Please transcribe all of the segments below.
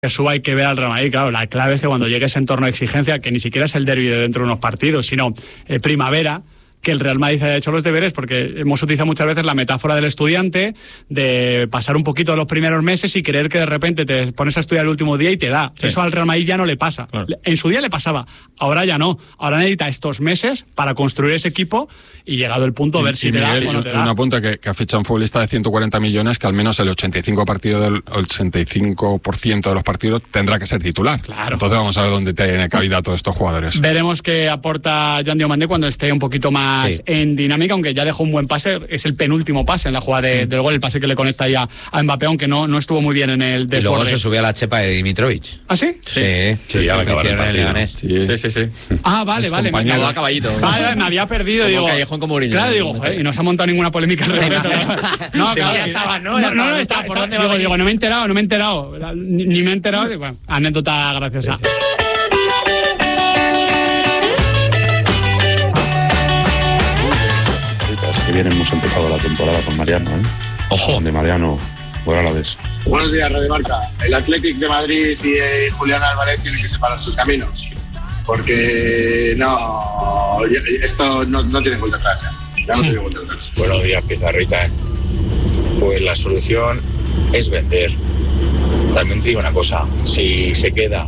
que suba hay que ver al Real Madrid. Claro, la clave es que cuando llegue ese entorno de exigencia, que ni siquiera es el derbi de dentro de unos partidos, sino primavera, que el Real Madrid haya hecho los deberes, porque hemos utilizado muchas veces la metáfora del estudiante, de pasar un poquito los primeros meses y creer que de repente te pones a estudiar el último día y te da. Sí. Eso al Real Madrid ya no le pasa. Claro. En su día le pasaba, ahora ya no. Ahora necesita estos meses para construir ese equipo y llegado el punto, ver si te da o no te da. Un apunte que ha fichado un futbolista de 140 millones que al menos el 85% de los partidos tendrá que ser titular. Claro. Entonces vamos a ver dónde tiene cabida todos estos jugadores. Veremos qué aporta Jan Diomandé cuando esté un poquito más en dinámica, aunque ya dejó un buen pase. Es el penúltimo pase en la jugada del gol, el pase que le conecta ahí a Mbappé, aunque no estuvo muy bien en el desborde. Y luego se subió a la chepa de Dimitrovic. ¿Ah, sí? Sí, ya lo acabaron el Leganés. Sí. Ah, vale. Me a caballito. Vale, me había perdido. Como digo, Callejón como Mourinho. Claro, digo, joder, y no se ha montado ninguna polémica al respecto. No, claro. No estaba. ¿Por dónde va? Digo, no me he enterado. Ni me he enterado. Bueno, anécdota graciosa. Sí. Que bien hemos empezado la temporada con Mariano, ¿eh? Ojo. De Mariano, ahora la ves. Buenos días, Radio Marca. El Athletic de Madrid y Julián Álvarez tienen que separar sus caminos, porque esto no tiene vuelta atrás. Ya no tiene vuelta atrás. Buenos días, Pizarrita. Pues la solución es vender. También te digo una cosa, si se queda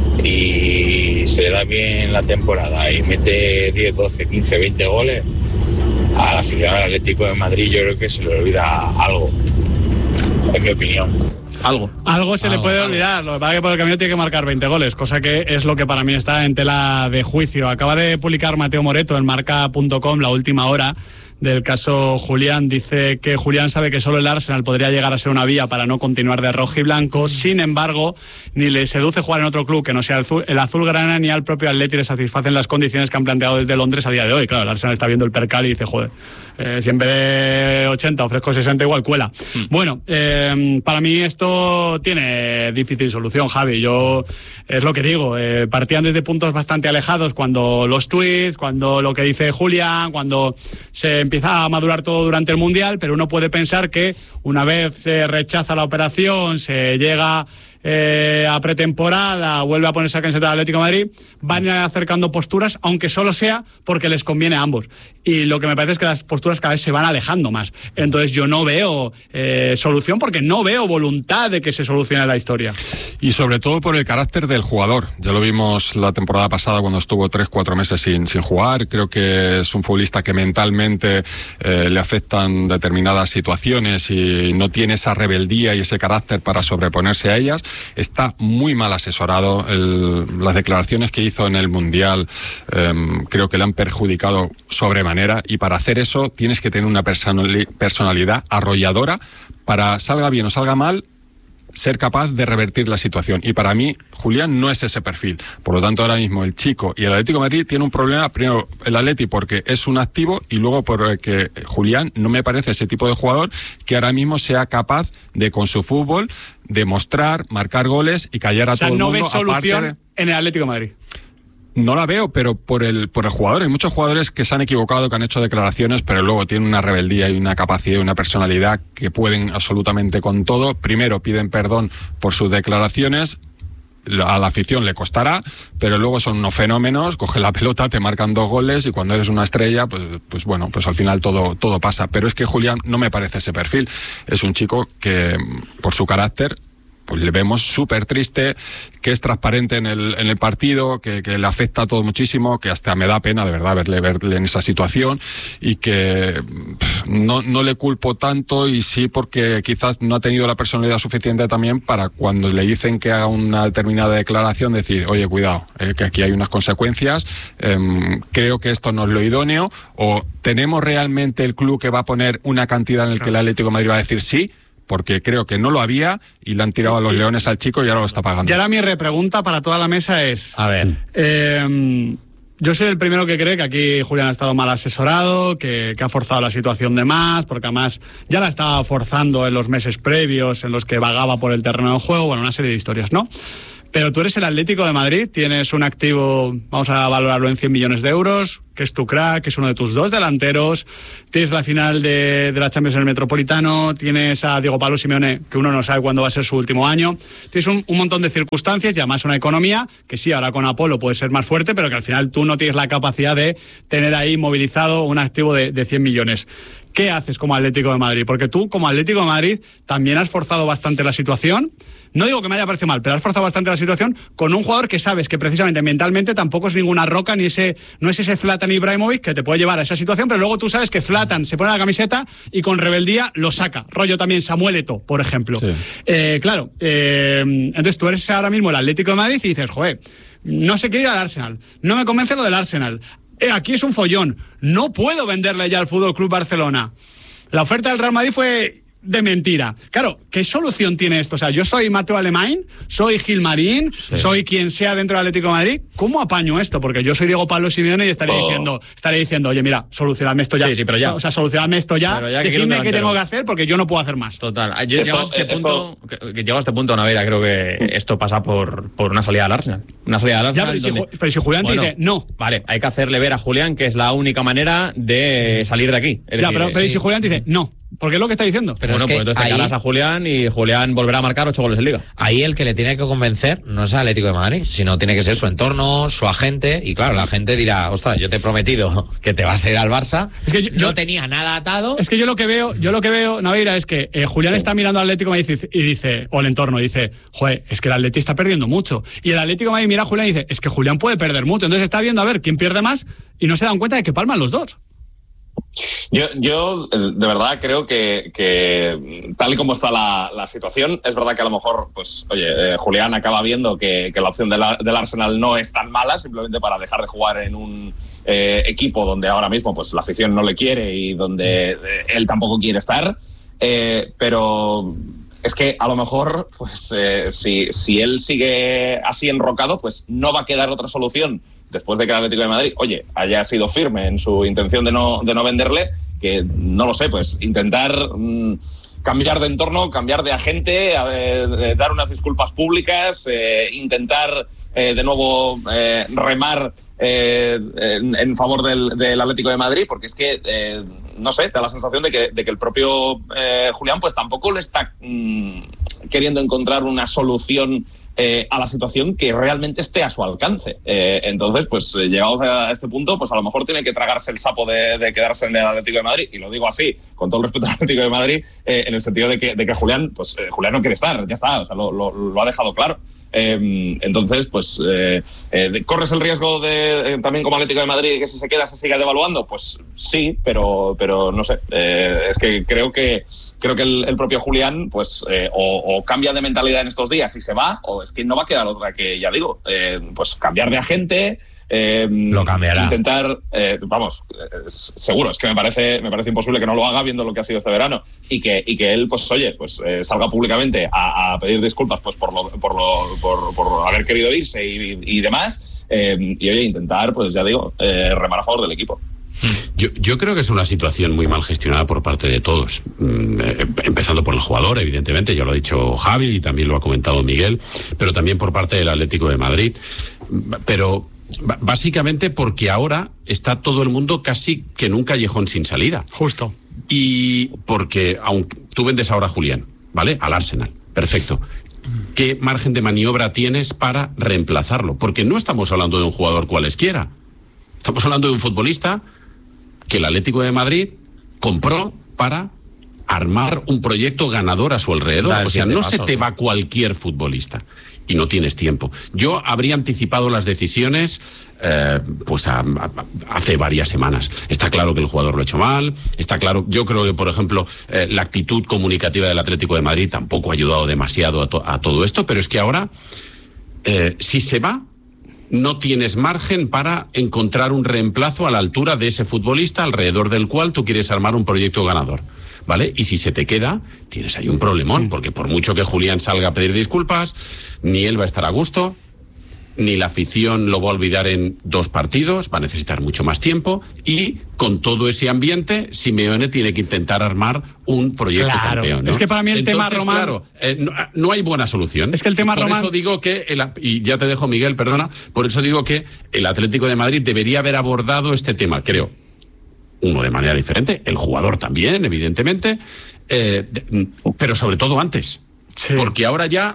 y se le da bien la temporada y mete 10, 12, 15, 20 goles, a la afición del Atlético de Madrid yo creo que se le olvida algo, en mi opinión. Algo se le puede olvidar. Lo que pasa es que por el camino tiene que marcar 20 goles, cosa que es lo que para mí está en tela de juicio. Acaba de publicar Mateo Moreto en marca.com la última hora del caso Julián. Dice que Julián sabe que solo el Arsenal podría llegar a ser una vía para no continuar de rojo y blanco. Sin embargo, ni le seduce jugar en otro club que no sea el azulgrana, ni al propio Atleti le satisfacen las condiciones que han planteado desde Londres a día de hoy. Claro, el Arsenal está viendo el percal y dice, joder, si en vez de 80 ofrezco 60 igual cuela. Bueno, para mí esto tiene difícil solución, Javi. Yo es lo que digo, partían desde puntos bastante alejados cuando los tweets, cuando lo que dice Julián, cuando se empieza a madurar todo durante el Mundial, pero uno puede pensar que una vez se rechaza la operación, se llega a pretemporada, vuelve a ponerse a camiseta del Atlético de Madrid, van a ir acercando posturas, aunque solo sea porque les conviene a ambos. Y lo que me parece es que las posturas cada vez se van alejando más. Entonces yo no veo solución, porque no veo voluntad de que se solucione la historia. Y sobre todo por el carácter del jugador. Ya lo vimos la temporada pasada cuando estuvo 3-4 meses sin jugar. Creo que es un futbolista que mentalmente le afectan determinadas situaciones y no tiene esa rebeldía y ese carácter para sobreponerse a ellas. Está muy mal asesorado. Las declaraciones que hizo en el Mundial creo que le han perjudicado sobremanera, y para hacer eso tienes que tener una personalidad arrolladora para, salga bien o salga mal, ser capaz de revertir la situación. Y para mí, Julián no es ese perfil. Por lo tanto, ahora mismo el chico y el Atlético de Madrid tienen un problema. Primero, el Atleti porque es un activo, y luego porque Julián no me parece ese tipo de jugador que ahora mismo sea capaz de, con su fútbol, demostrar, marcar goles y callar a todo el mundo. ¿No ves solución en el Atlético de Madrid? No la veo, pero por el jugador. Hay muchos jugadores que se han equivocado, que han hecho declaraciones, pero luego tienen una rebeldía y una capacidad y una personalidad que pueden absolutamente con todo. Primero piden perdón por sus declaraciones, a la afición le costará, pero luego son unos fenómenos, cogen la pelota, te marcan 2 goles, y cuando eres una estrella, pues bueno, pues al final todo pasa. Pero es que Julián no me parece ese perfil. Es un chico que, por su carácter, pues le vemos súper triste, que es transparente en el partido, que le afecta a todo muchísimo, que hasta me da pena de verdad verle en esa situación, y que no le culpo tanto, y sí porque quizás no ha tenido la personalidad suficiente también para, cuando le dicen que haga una determinada declaración, decir, oye, cuidado, que aquí hay unas consecuencias, creo que esto no es lo idóneo, o tenemos realmente el club que va a poner una cantidad en el que el Atlético de Madrid va a decir sí, porque creo que no lo había y le han tirado a los leones al chico y ahora lo está pagando. Y ahora mi repregunta para toda la mesa es... A ver... yo soy el primero que cree que aquí Julián ha estado mal asesorado, que ha forzado la situación de más, porque además ya la estaba forzando en los meses previos en los que vagaba por el terreno de juego, bueno, una serie de historias, ¿no? Pero tú eres el Atlético de Madrid, tienes un activo, vamos a valorarlo en 100 millones de euros, que es tu crack, que es uno de tus 2 delanteros, tienes la final de la Champions en el Metropolitano, tienes a Diego Pablo Simeone, que uno no sabe cuándo va a ser su último año, tienes un montón de circunstancias y además una economía que sí, ahora con Apolo puede ser más fuerte, pero que al final tú no tienes la capacidad de tener ahí movilizado un activo de 100 millones. ¿Qué haces como Atlético de Madrid? Porque tú, como Atlético de Madrid, también has forzado bastante la situación. No digo que me haya parecido mal, pero has forzado bastante la situación con un jugador que sabes que precisamente mentalmente tampoco es ninguna roca, no es ese Zlatan Ibrahimovic que te puede llevar a esa situación, pero luego tú sabes que Zlatan se pone la camiseta y con rebeldía lo saca. Rollo también Samuel Eto'o, por ejemplo. Sí. Entonces tú eres ahora mismo el Atlético de Madrid y dices, joder, no sé qué ir al Arsenal, no me convence lo del Arsenal. Aquí es un follón, no puedo venderle ya al Fútbol Club Barcelona. La oferta del Real Madrid fue de mentira. Claro, ¿qué solución tiene esto? O sea, yo soy Mateo Alemán, soy Gilmarín, soy quien sea dentro del Atlético de Madrid. ¿Cómo apaño esto? Porque yo soy Diego Pablo Simeone y estaré diciendo, oye, mira, solucionadme esto ya. Sí, pero ya. O sea, solucionadme esto ya, decidme qué tengo que hacer porque yo no puedo hacer más. Total. Llego a este punto, Naveira, creo que esto pasa por una salida al Arsenal. Una salida al Arsenal. Ya, pero si Julián te dice no. Vale, hay que hacerle ver a Julián que es la única manera de salir de aquí. Pero si Julián te dice no. Porque es lo que está diciendo. Pero bueno, pues entonces te calas a Julián y Julián volverá a marcar 8 goles en Liga. Ahí el que le tiene que convencer no es el Atlético de Madrid, sino tiene que ser su entorno, su agente. Y claro, la gente dirá, ostras, yo te he prometido que te vas a ir al Barça. Es que yo tenía nada atado. Es que yo lo que veo, Naveira, es que Julián está mirando al Atlético de Madrid y dice, o el entorno, y dice, joder, es que el Atlético está perdiendo mucho. Y el Atlético de Madrid mira a Julián y dice, es que Julián puede perder mucho. Entonces está viendo a ver quién pierde más y no se dan cuenta de que palman los dos. Yo de verdad creo que tal y como está la situación, es verdad que a lo mejor, pues, oye, Julián acaba viendo que la opción del Arsenal no es tan mala, simplemente para dejar de jugar en un equipo donde ahora mismo pues la afición no le quiere y donde él tampoco quiere estar, pero es que a lo mejor, pues, si él sigue así enrocado, pues no va a quedar otra solución después de que el Atlético de Madrid, oye, haya sido firme en su intención de no venderle, que no lo sé, pues intentar cambiar de entorno, cambiar de agente, dar unas disculpas públicas, intentar de nuevo remar en favor del Atlético de Madrid, porque es que, no sé, da la sensación de que el propio Julián pues tampoco le está queriendo encontrar una solución a la situación que realmente esté a su alcance. Entonces, pues llegados a este punto, pues a lo mejor tiene que tragarse el sapo de quedarse en el Atlético de Madrid, y lo digo así, con todo el respeto al Atlético de Madrid, en el sentido de que Julián, pues Julián no quiere estar, ya está, o sea, lo ha dejado claro. Entonces, pues ¿corres el riesgo de también como Atlético de Madrid que si se queda se siga devaluando? Pues sí, pero no sé, es que creo que el propio Julián pues o cambia de mentalidad en estos días y se va, o es que no va a quedar otra que, ya digo, pues cambiar de agente, lo cambiará. Intentar, seguro, es que me parece imposible que no lo haga viendo lo que ha sido este verano, y que él, pues oye, pues salga públicamente a pedir disculpas pues por haber querido irse y demás, y oye, intentar, pues ya digo, remar a favor del equipo. Yo creo que es una situación muy mal gestionada por parte de todos, empezando por el jugador, evidentemente, ya lo ha dicho Javi y también lo ha comentado Miguel, pero también por parte del Atlético de Madrid, pero básicamente porque ahora está todo el mundo casi que en un callejón sin salida. Justo. Y porque aunque tú vendes ahora a Julián, ¿vale? Al Arsenal, perfecto. ¿Qué margen de maniobra tienes para reemplazarlo? Porque no estamos hablando de un jugador cualesquiera, estamos hablando de un futbolista que el Atlético de Madrid compró para armar un proyecto ganador a su alrededor. O sea, no se te va cualquier futbolista y no tienes tiempo. Yo habría anticipado las decisiones pues hace varias semanas. Está claro que el jugador lo ha hecho mal, está claro, yo creo que, por ejemplo, la actitud comunicativa del Atlético de Madrid tampoco ha ayudado demasiado a todo esto, pero es que ahora, si se va, no tienes margen para encontrar un reemplazo a la altura de ese futbolista alrededor del cual tú quieres armar un proyecto ganador, ¿vale? Y si se te queda, tienes ahí un problemón, porque por mucho que Julián salga a pedir disculpas, ni él va a estar a gusto, ni la afición lo va a olvidar en 2 partidos, va a necesitar mucho más tiempo, y con todo ese ambiente Simeone tiene que intentar armar un proyecto campeón, ¿no? Es que para mí el tema Román... Claro, no hay buena solución. Es que el tema Román... Román... Por eso digo que, y ya te dejo, Miguel, perdona, por eso digo que el Atlético de Madrid debería haber abordado este tema, creo. Uno de manera diferente, el jugador también, evidentemente, pero sobre todo antes. Sí. Porque ahora ya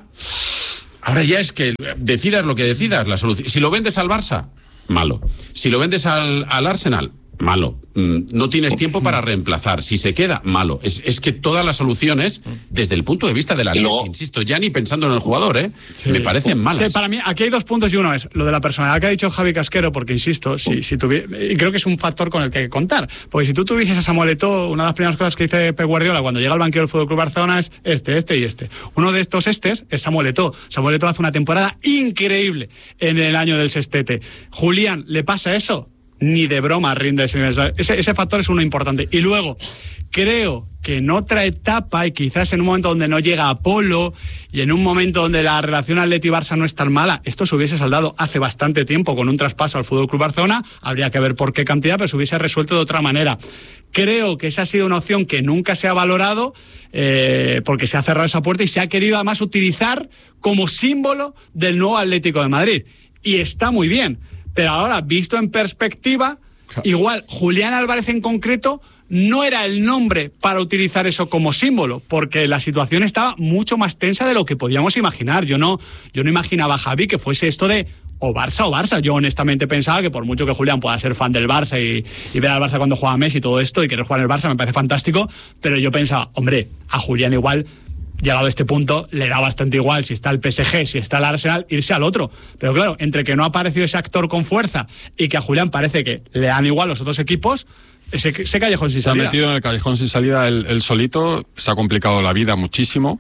es que decidas lo que decidas, la solución. Si lo vendes al Barça, malo. Si lo vendes al Arsenal, malo. No tienes tiempo para reemplazar. Si se queda, malo. Es que todas las soluciones, desde el punto de vista de la liga, insisto, ya ni pensando en el jugador, sí, me parecen malas. Es que para mí, aquí hay 2 puntos y uno es lo de la personalidad que ha dicho Javi Casquero, porque insisto, y creo que es un factor con el que hay que contar. Porque si tú tuvieses a Samuel Eto'o, una de las primeras cosas que dice Pep Guardiola cuando llega al banquillo del Fútbol Club Barcelona es este y este. Uno de estos es Samuel Eto'o. Samuel Eto'o hace una temporada increíble en el año del sextete. Julián, ¿le pasa eso? Ni de broma rinde ese factor es uno importante. Y luego, creo que en otra etapa, y quizás en un momento donde no llega Apolo, y en un momento donde la relación Atleti-Barça no es tan mala, esto se hubiese saldado hace bastante tiempo con un traspaso al Fútbol Club Barcelona. Habría que ver por qué cantidad, pero se hubiese resuelto de otra manera. Creo que esa ha sido una opción que nunca se ha valorado, porque se ha cerrado esa puerta y se ha querido además utilizar como símbolo del nuevo Atlético de Madrid. Y está muy bien. Pero ahora, visto en perspectiva, igual Julián Álvarez en concreto no era el nombre para utilizar eso como símbolo, porque la situación estaba mucho más tensa de lo que podíamos imaginar. Yo no imaginaba, Javi, que fuese esto de o Barça. Yo honestamente pensaba que por mucho que Julián pueda ser fan del Barça y ver al Barça cuando juega Messi y todo esto y querer jugar en el Barça me parece fantástico, pero yo pensaba, hombre, a Julián igual... Llegado a este punto, le da bastante igual si está el PSG, si está el Arsenal, irse al otro. Pero claro, entre que no ha aparecido ese actor con fuerza y que a Julián parece que le dan igual los otros equipos, ese callejón sin salida. Se ha metido en el callejón sin salida él solito, se ha complicado la vida muchísimo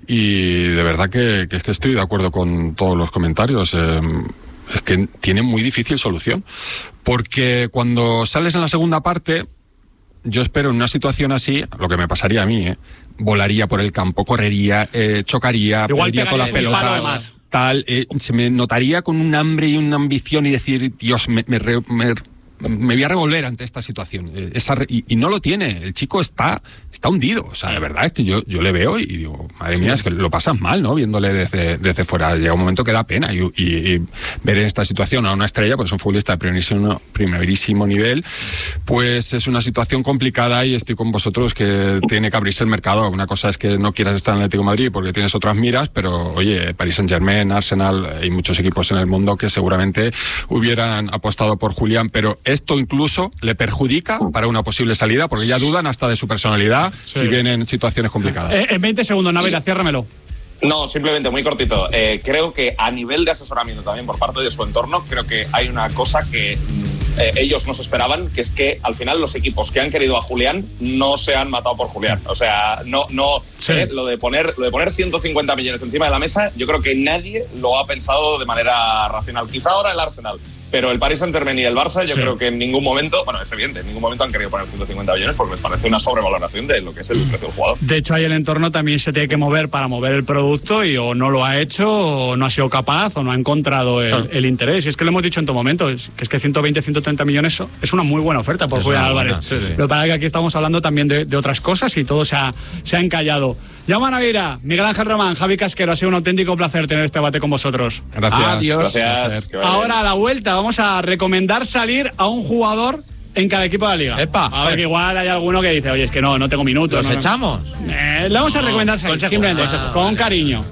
y de verdad que es que estoy de acuerdo con todos los comentarios. Es que tiene muy difícil solución. Porque cuando sales en la segunda parte... Yo espero en una situación así, lo que me pasaría a mí, volaría por el campo, correría, chocaría, perdería todas las pelotas, se me notaría con un hambre y una ambición y decir, Dios, me voy a revolver ante esta situación. Y no lo tiene, el chico está hundido. O sea, de verdad es que yo le veo y digo, madre mía, es que lo pasas mal, ¿no? Viéndole desde fuera. Llega un momento que da pena y ver en esta situación a una estrella, pues un futbolista de primerísimo nivel, pues es una situación complicada y estoy con vosotros que tiene que abrirse el mercado. Una cosa es que no quieras estar en el Atlético de Madrid porque tienes otras miras, pero oye, Paris Saint-Germain, Arsenal, hay muchos equipos en el mundo que seguramente hubieran apostado por Julián, pero esto incluso le perjudica para una posible salida porque ya dudan hasta de su personalidad si vienen situaciones complicadas. En 20 segundos, Návila, ciérramelo. No, simplemente muy cortito. Creo que a nivel de asesoramiento también por parte de su entorno, creo que hay una cosa que ellos no se esperaban, que es que al final los equipos que han querido a Julián no se han matado por Julián. O sea, lo de poner 150 millones encima de la mesa, yo creo que nadie lo ha pensado de manera racional. Quizá ahora el Arsenal, pero el Paris Saint-Germain y el Barça, yo creo que en ningún momento, bueno, es evidente, en ningún momento han querido poner 150 millones porque les parece una sobrevaloración de lo que es el precio del jugador. De hecho, ahí el entorno también se tiene que mover para mover el producto y o no lo ha hecho, o no ha sido capaz, o no ha encontrado el interés. Y es que lo hemos dicho en todo momento, que es que 120, 130 millones es una muy buena oferta por Julián Álvarez. Sí. Lo que pasa es que aquí estamos hablando también de otras cosas y todo se ha encallado. Jaume Naveira, Miguel Ángel Román, Javi Casquero, ha sido un auténtico placer tener este debate con vosotros. Gracias. Adiós. Gracias. Ahora a la vuelta vamos a recomendar salir a un jugador en cada equipo de la liga. Epa, a ver, que igual hay alguno que dice, oye, es que no tengo minutos. ¿Los echamos? Le vamos a recomendar salir, simplemente, con cariño.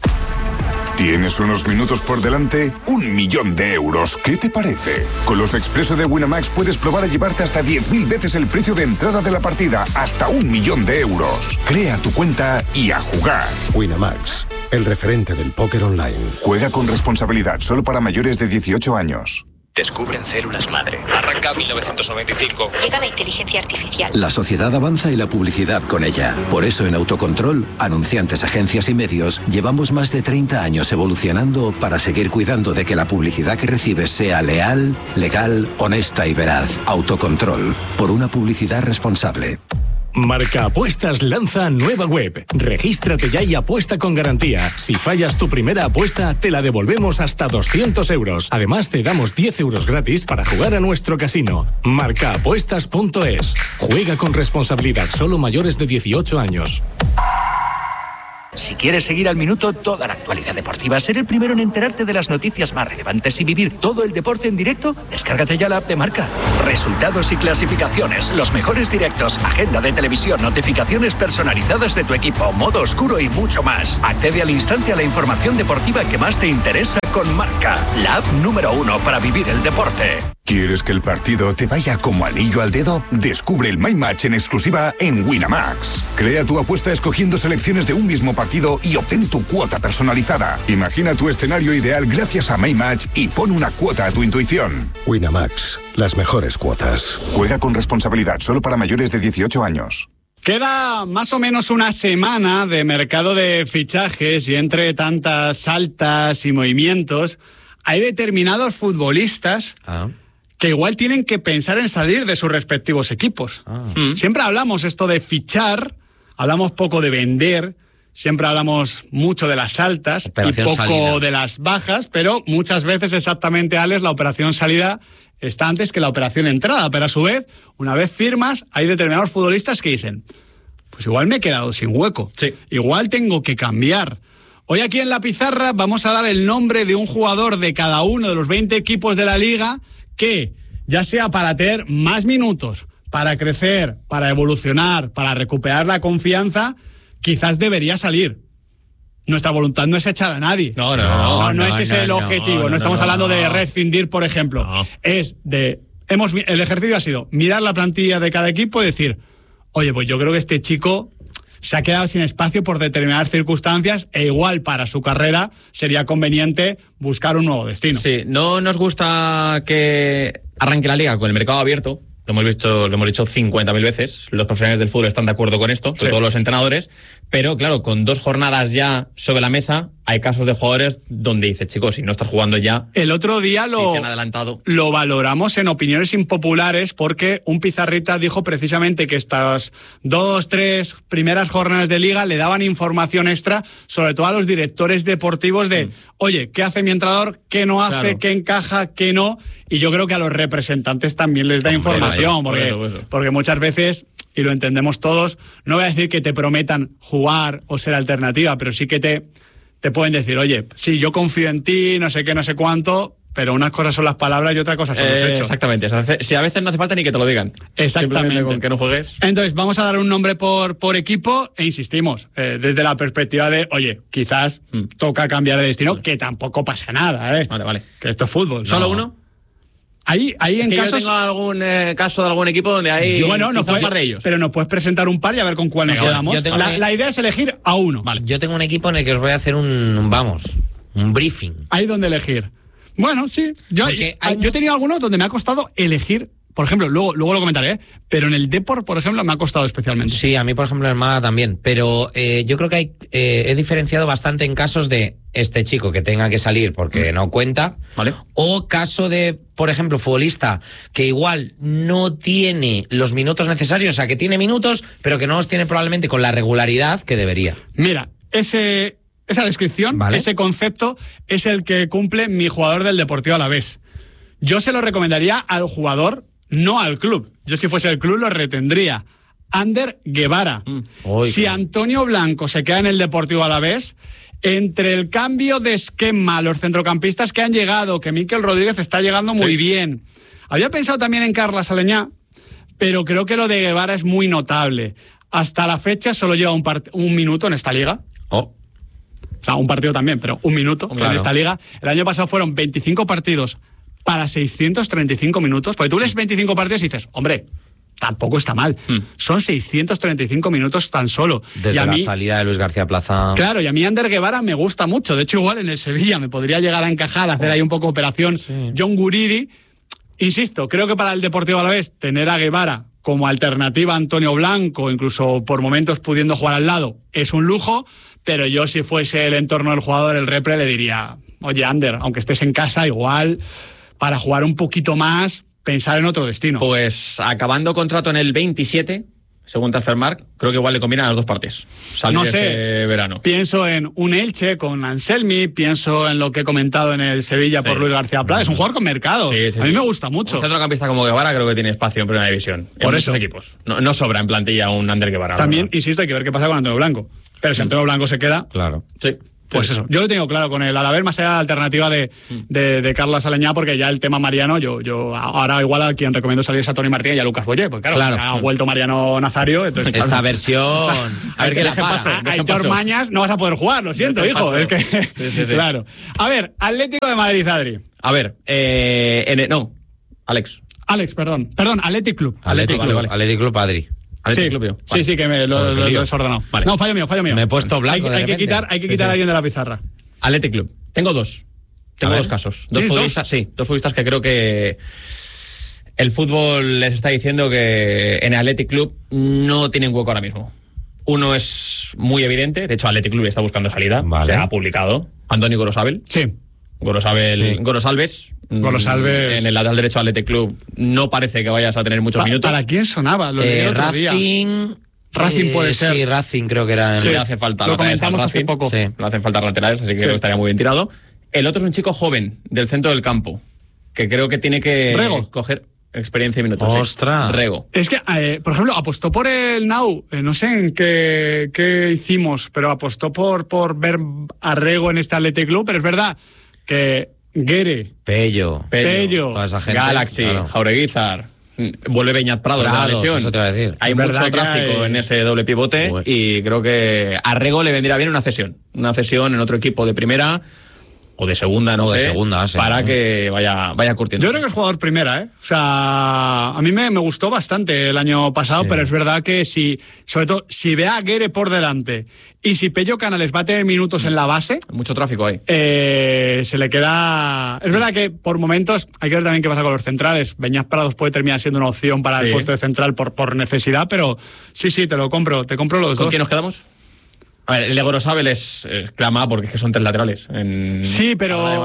¿Tienes unos minutos por delante? 1 millón de euros. ¿Qué te parece? Con los Expreso de Winamax puedes probar a llevarte hasta 10.000 veces el precio de entrada de la partida. Hasta 1 millón de euros. Crea tu cuenta y a jugar. Winamax, el referente del póker online. Juega con responsabilidad, solo para mayores de 18 años. Descubren células madre. Arranca 1995. Llega la inteligencia artificial. La sociedad avanza y la publicidad con ella. Por eso en Autocontrol, anunciantes, agencias y medios, llevamos más de 30 años evolucionando para seguir cuidando de que la publicidad que recibes sea leal, legal, honesta y veraz. Autocontrol, por una publicidad responsable. Marca Apuestas lanza nueva web. Regístrate ya y apuesta con garantía. Si fallas tu primera apuesta, te la devolvemos hasta 200 euros. Además, te damos 10 euros gratis para jugar a nuestro casino. Marcaapuestas.es. Juega con responsabilidad, solo mayores de 18 años. Si quieres seguir al minuto toda la actualidad deportiva, ser el primero en enterarte de las noticias más relevantes y vivir todo el deporte en directo, descárgate ya la app de Marca. Resultados y clasificaciones, los mejores directos, agenda de televisión, notificaciones personalizadas de tu equipo, modo oscuro y mucho más. Accede al instante a la información deportiva que más te interesa con Marca, la app número 1 para vivir el deporte. ¿Quieres que el partido te vaya como anillo al dedo? Descubre el My Match en exclusiva en Winamax. Crea tu apuesta escogiendo selecciones de un mismo partido y obtén tu cuota personalizada. Imagina tu escenario ideal gracias a My Match y pon una cuota a tu intuición. Winamax, las mejores cuotas. Juega con responsabilidad, solo para mayores de 18 años. Queda más o menos una semana de mercado de fichajes y entre tantas saltas y movimientos hay determinados futbolistas que igual tienen que pensar en salir de sus respectivos equipos. Siempre hablamos esto de fichar, hablamos poco de vender, siempre hablamos mucho de las altas operación y poco salida de las bajas, pero muchas veces exactamente, Alex, la operación salida está antes que la operación entrada, pero a su vez, una vez firmas, hay determinados futbolistas que dicen, pues igual me he quedado sin hueco, igual tengo que cambiar. Hoy aquí en la pizarra vamos a dar el nombre de un jugador de cada uno de los 20 equipos de la liga que, ya sea para tener más minutos, para crecer, para evolucionar, para recuperar la confianza, quizás debería salir. Nuestra voluntad no es echar a nadie. No es ese el objetivo. No estamos hablando de rescindir, por ejemplo. Es de... el ejercicio ha sido mirar la plantilla de cada equipo y decir, oye, pues yo creo que este chico se ha quedado sin espacio por determinadas circunstancias e igual para su carrera sería conveniente buscar un nuevo destino. Sí, no nos gusta que arranque la liga con el mercado abierto. Lo hemos dicho 50.000 veces. Los profesionales del fútbol están de acuerdo con esto, sobre todo los entrenadores. Pero claro, con 2 jornadas ya sobre la mesa, hay casos de jugadores donde dice, chicos, si no estás jugando ya... El otro día lo valoramos en opiniones impopulares porque un pizarrita dijo precisamente que estas 2-3 primeras jornadas de liga le daban información extra, sobre todo a los directores deportivos de, oye, ¿qué hace mi entrenador? ¿Qué no hace? Claro. ¿Qué encaja? ¿Qué no? Y yo creo que a los representantes también les da información, porque muchas veces, y lo entendemos todos, no voy a decir que te prometan jugar o ser alternativa, pero sí que te pueden decir, oye, sí, yo confío en ti, no sé qué, no sé cuánto, pero unas cosas son las palabras y otra cosa son los hechos. Exactamente. Si a veces no hace falta ni que te lo digan. Exactamente. Simplemente con que no juegues. Entonces, vamos a dar un nombre por equipo e insistimos, desde la perspectiva de, oye, quizás toca cambiar de destino, que tampoco pasa nada, Vale. Que esto es fútbol. ¿Solo uno? Ahí en que casos... yo tengo algún caso de algún equipo donde hay un par de ellos. Pero nos puedes presentar un par y a ver con cuál nos quedamos. La idea es elegir a uno. Vale. Yo tengo un equipo en el que os voy a hacer un briefing. Hay donde elegir. Bueno, sí. Yo he tenido algunos donde me ha costado elegir. Por ejemplo, luego lo comentaré, pero en el Depor, por ejemplo, me ha costado especialmente. Sí, a mí, por ejemplo, en el Málaga también. Pero yo creo que he diferenciado bastante en casos de este chico que tenga que salir porque no cuenta, ¿vale? O caso de, por ejemplo, futbolista que igual no tiene los minutos necesarios, o sea, que tiene minutos, pero que no los tiene probablemente con la regularidad que debería. Mira, esa descripción, ¿vale? Ese concepto es el que cumple mi jugador del Deportivo Alavés. Yo se lo recomendaría al jugador, no al club. Yo si fuese el club lo retendría. Ander Guevara. Si Antonio Blanco se queda en el Deportivo Alavés, entre el cambio de esquema, los centrocampistas que han llegado, que Mikel Rodríguez está llegando muy bien. Había pensado también en Carlas Aleñá, pero creo que lo de Guevara es muy notable. Hasta la fecha solo lleva un minuto en esta liga. O sea, un partido también, pero un minuto en esta liga. El año pasado fueron 25 partidos para 635 minutos. Porque tú lees 25 partidos y dices, hombre, tampoco está mal. Son 635 minutos tan solo. Desde la salida de Luis García Plaza. Claro, y a mí Ander Guevara me gusta mucho. De hecho, igual en el Sevilla me podría llegar a encajar, hacer ahí un poco operación John Guridi. Insisto, creo que para el Deportivo Alavés tener a Guevara como alternativa a Antonio Blanco, incluso por momentos pudiendo jugar al lado, es un lujo, pero yo si fuese el entorno del jugador, el repre, le diría, oye, Ander, aunque estés en casa, igual, para jugar un poquito más, pensar en otro destino. Pues acabando contrato en el 27, según Transfermarkt, creo que igual le conviene a las dos partes salir no sé, este verano. Pienso en un Elche con Anselmi, pienso en lo que he comentado en el Sevilla por Luis García Plata. Es un jugador con mercado. A mí me gusta mucho. Un centrocampista como Guevara creo que tiene espacio en primera división. Por en eso. muchos equipos. No sobra en plantilla un Ander Guevara. También, insisto, hay que ver qué pasa con Antonio Blanco. Pero si Antonio Blanco se queda... Claro. Sí. Pues eso, yo lo tengo claro con el Alavés, más allá de la alternativa de Carlos Aleñá, porque ya el tema Mariano, yo ahora igual a quien recomiendo salir es a Tony Martínez y a Lucas Boyé, pues claro. Ha vuelto Mariano Nazario. Entonces, esta versión... A ver qué le pasa. A Aitor Mañas no vas a poder jugar, lo siento, hijo. Es que, sí. Claro. A ver, Atlético de Madrid, Adri. A ver, Alex, perdón, Athletic Club. Athletic Club, Adri. Sí, que lo he desordenado. Vale. No, fallo mío. Me he puesto blanco. Hay que quitar a alguien de la pizarra. Athletic Club. Tengo dos casos. Dos futbolistas que creo que el fútbol les está diciendo que en el Athletic Club no tienen hueco ahora mismo. Uno es muy evidente, de hecho Athletic Club está buscando salida, se ha publicado. Antonio Gorosabel. Sí. Gorosalves en el lateral derecho de Athletic Club no parece que vayas a tener muchos minutos. ¿Para quién sonaba? Lo leí otro día. Racing puede ser. Sí, Racing creo que era. Sí, le hace falta lo comentamos hace poco. Sí. Le hacen falta laterales, así que creo que estaría muy bien tirado. El otro es un chico joven del centro del campo que creo que tiene que coger experiencia y minutos. ¡Ostras! Rego. Es que, por ejemplo, apostó por el Nau, no sé en qué hicimos, pero apostó por ver a Rego en este Athletic Club, pero es verdad que Guere, Pello, toda esa gente, Galaxy, claro. Jaureguizar, vuelve Beñat Prado de la lesión. Eso te iba a decir. Hay mucho tráfico en ese doble pivote y creo que a Rego le vendría bien una cesión en otro equipo de primera o de segunda, no sé, de segunda, para que vaya curtiendo. Yo creo que es jugador primera, O sea, a mí me gustó bastante el año pasado, pero es verdad que sobre todo, si ve a Guere por delante y si Pello Canales va a tener minutos en la base... Mucho tráfico ahí. Se le queda... Es verdad que por momentos hay que ver también qué pasa con los centrales. Beñat Prados puede terminar siendo una opción para el puesto de central por necesidad, pero sí, te lo compro. Te compro los dos. ¿Con quién nos quedamos? A ver, el de Gorosabel es clama porque es que son tres laterales. Sí, pero...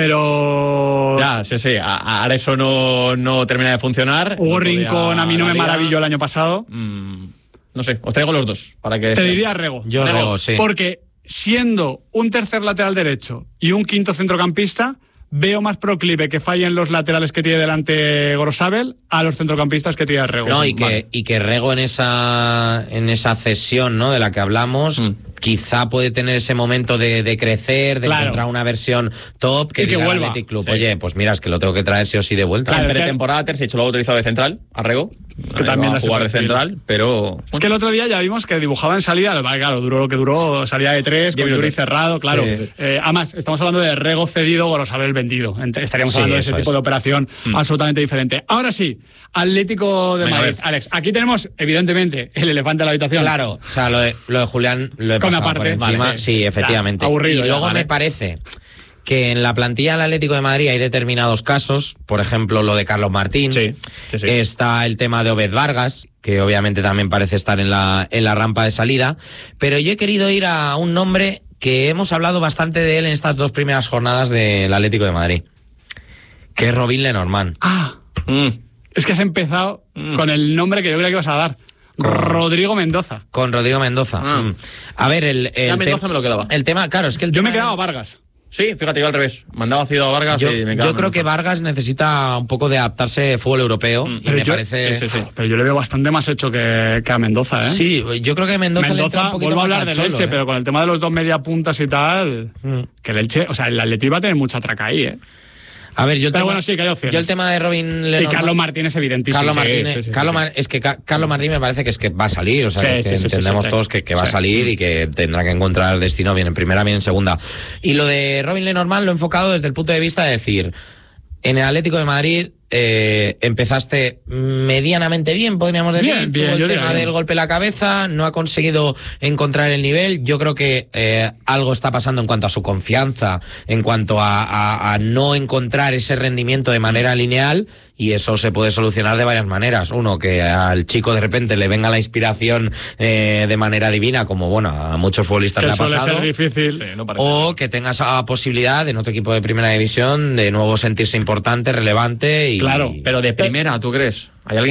Ya, sí. Ahora eso no termina de funcionar. Hugo Rincón a mí no me maravilló el año pasado. No sé, os traigo los dos. Para que te diría Rego. Yo Rego, sí. Porque siendo un tercer lateral derecho y un quinto centrocampista, veo más proclive que fallen los laterales que tiene delante Gorosabel a los centrocampistas que tiene Rego. No, y que Rego en esa cesión, ¿no?, de la que hablamos, quizá puede tener ese momento de crecer, de encontrar una versión top que diga vuelva. Athletic Club. Sí. Oye, pues mira, es que lo tengo que traer sí o sí de vuelta. En pretemporada Terzic lo ha utilizado de central, a Rego, que también va a jugar de central, pero... Es que el otro día ya vimos que dibujaba en salida, claro, duró lo que duró, salida de 3, con Yuri cerrado, claro. Sí. Además, estamos hablando de Rego cedido, Gorosabel vendido. Estaríamos hablando de ese tipo de operación absolutamente diferente. Ahora sí, Atlético de Madrid. Alex, aquí tenemos, evidentemente, el elefante de la habitación. Claro, o sea, lo de Julián lo he pasado por encima. Sí, efectivamente. Aburrido. Y luego me parece que en la plantilla del Atlético de Madrid hay determinados casos, por ejemplo, lo de Carlos Martín. Sí. Está el tema de Obed Vargas, que obviamente también parece estar en la rampa de salida. Pero yo he querido ir a un nombre que hemos hablado bastante de él en estas dos primeras jornadas del Atlético de Madrid, que es Robin Lenormand. Es que has empezado con el nombre que yo creía que ibas a dar. Rodrigo Mendoza. Con Rodrigo Mendoza. A ver, ya Mendoza me lo quedaba. El tema, claro, es que yo me he quedado a Vargas. Sí, fíjate, yo al revés. Mandaba Cido a Vargas y me quedaba. Yo creo que Vargas necesita un poco de adaptarse a fútbol europeo. Y me parece. Sí. Pero yo le veo bastante más hecho que a Mendoza, Sí, yo creo que Mendoza le entra un poquito vuelvo a más hablar del Elche, pero con el tema de los dos mediapuntas y tal. Que el Elche, o sea, el Atleti va a tener mucha traca ahí, A ver, sí, que hay opciones. Yo el tema de Robin Lenormand... Y Carlos Martín es evidentísimo. Carlos Martín me parece que es que va a salir. O sea, entendemos todos que va a salir y que tendrá que encontrar destino bien en primera, bien en segunda. Y lo de Robin Lenormand lo he enfocado desde el punto de vista de decir, en el Atlético de Madrid empezaste medianamente bien, podríamos decir. Bien, el tema del golpe en la cabeza, no ha conseguido encontrar el nivel. Yo creo que algo está pasando en cuanto a su confianza, en cuanto a no encontrar ese rendimiento de manera lineal, y eso se puede solucionar de varias maneras. Uno, que al chico de repente le venga la inspiración de manera divina, como bueno, a muchos futbolistas le ha pasado. Suele ser difícil. O que tengas la posibilidad en otro equipo de primera división de nuevo sentirse importante, relevante y... Claro, pero de primera, ¿tú crees? ¿Hay alguien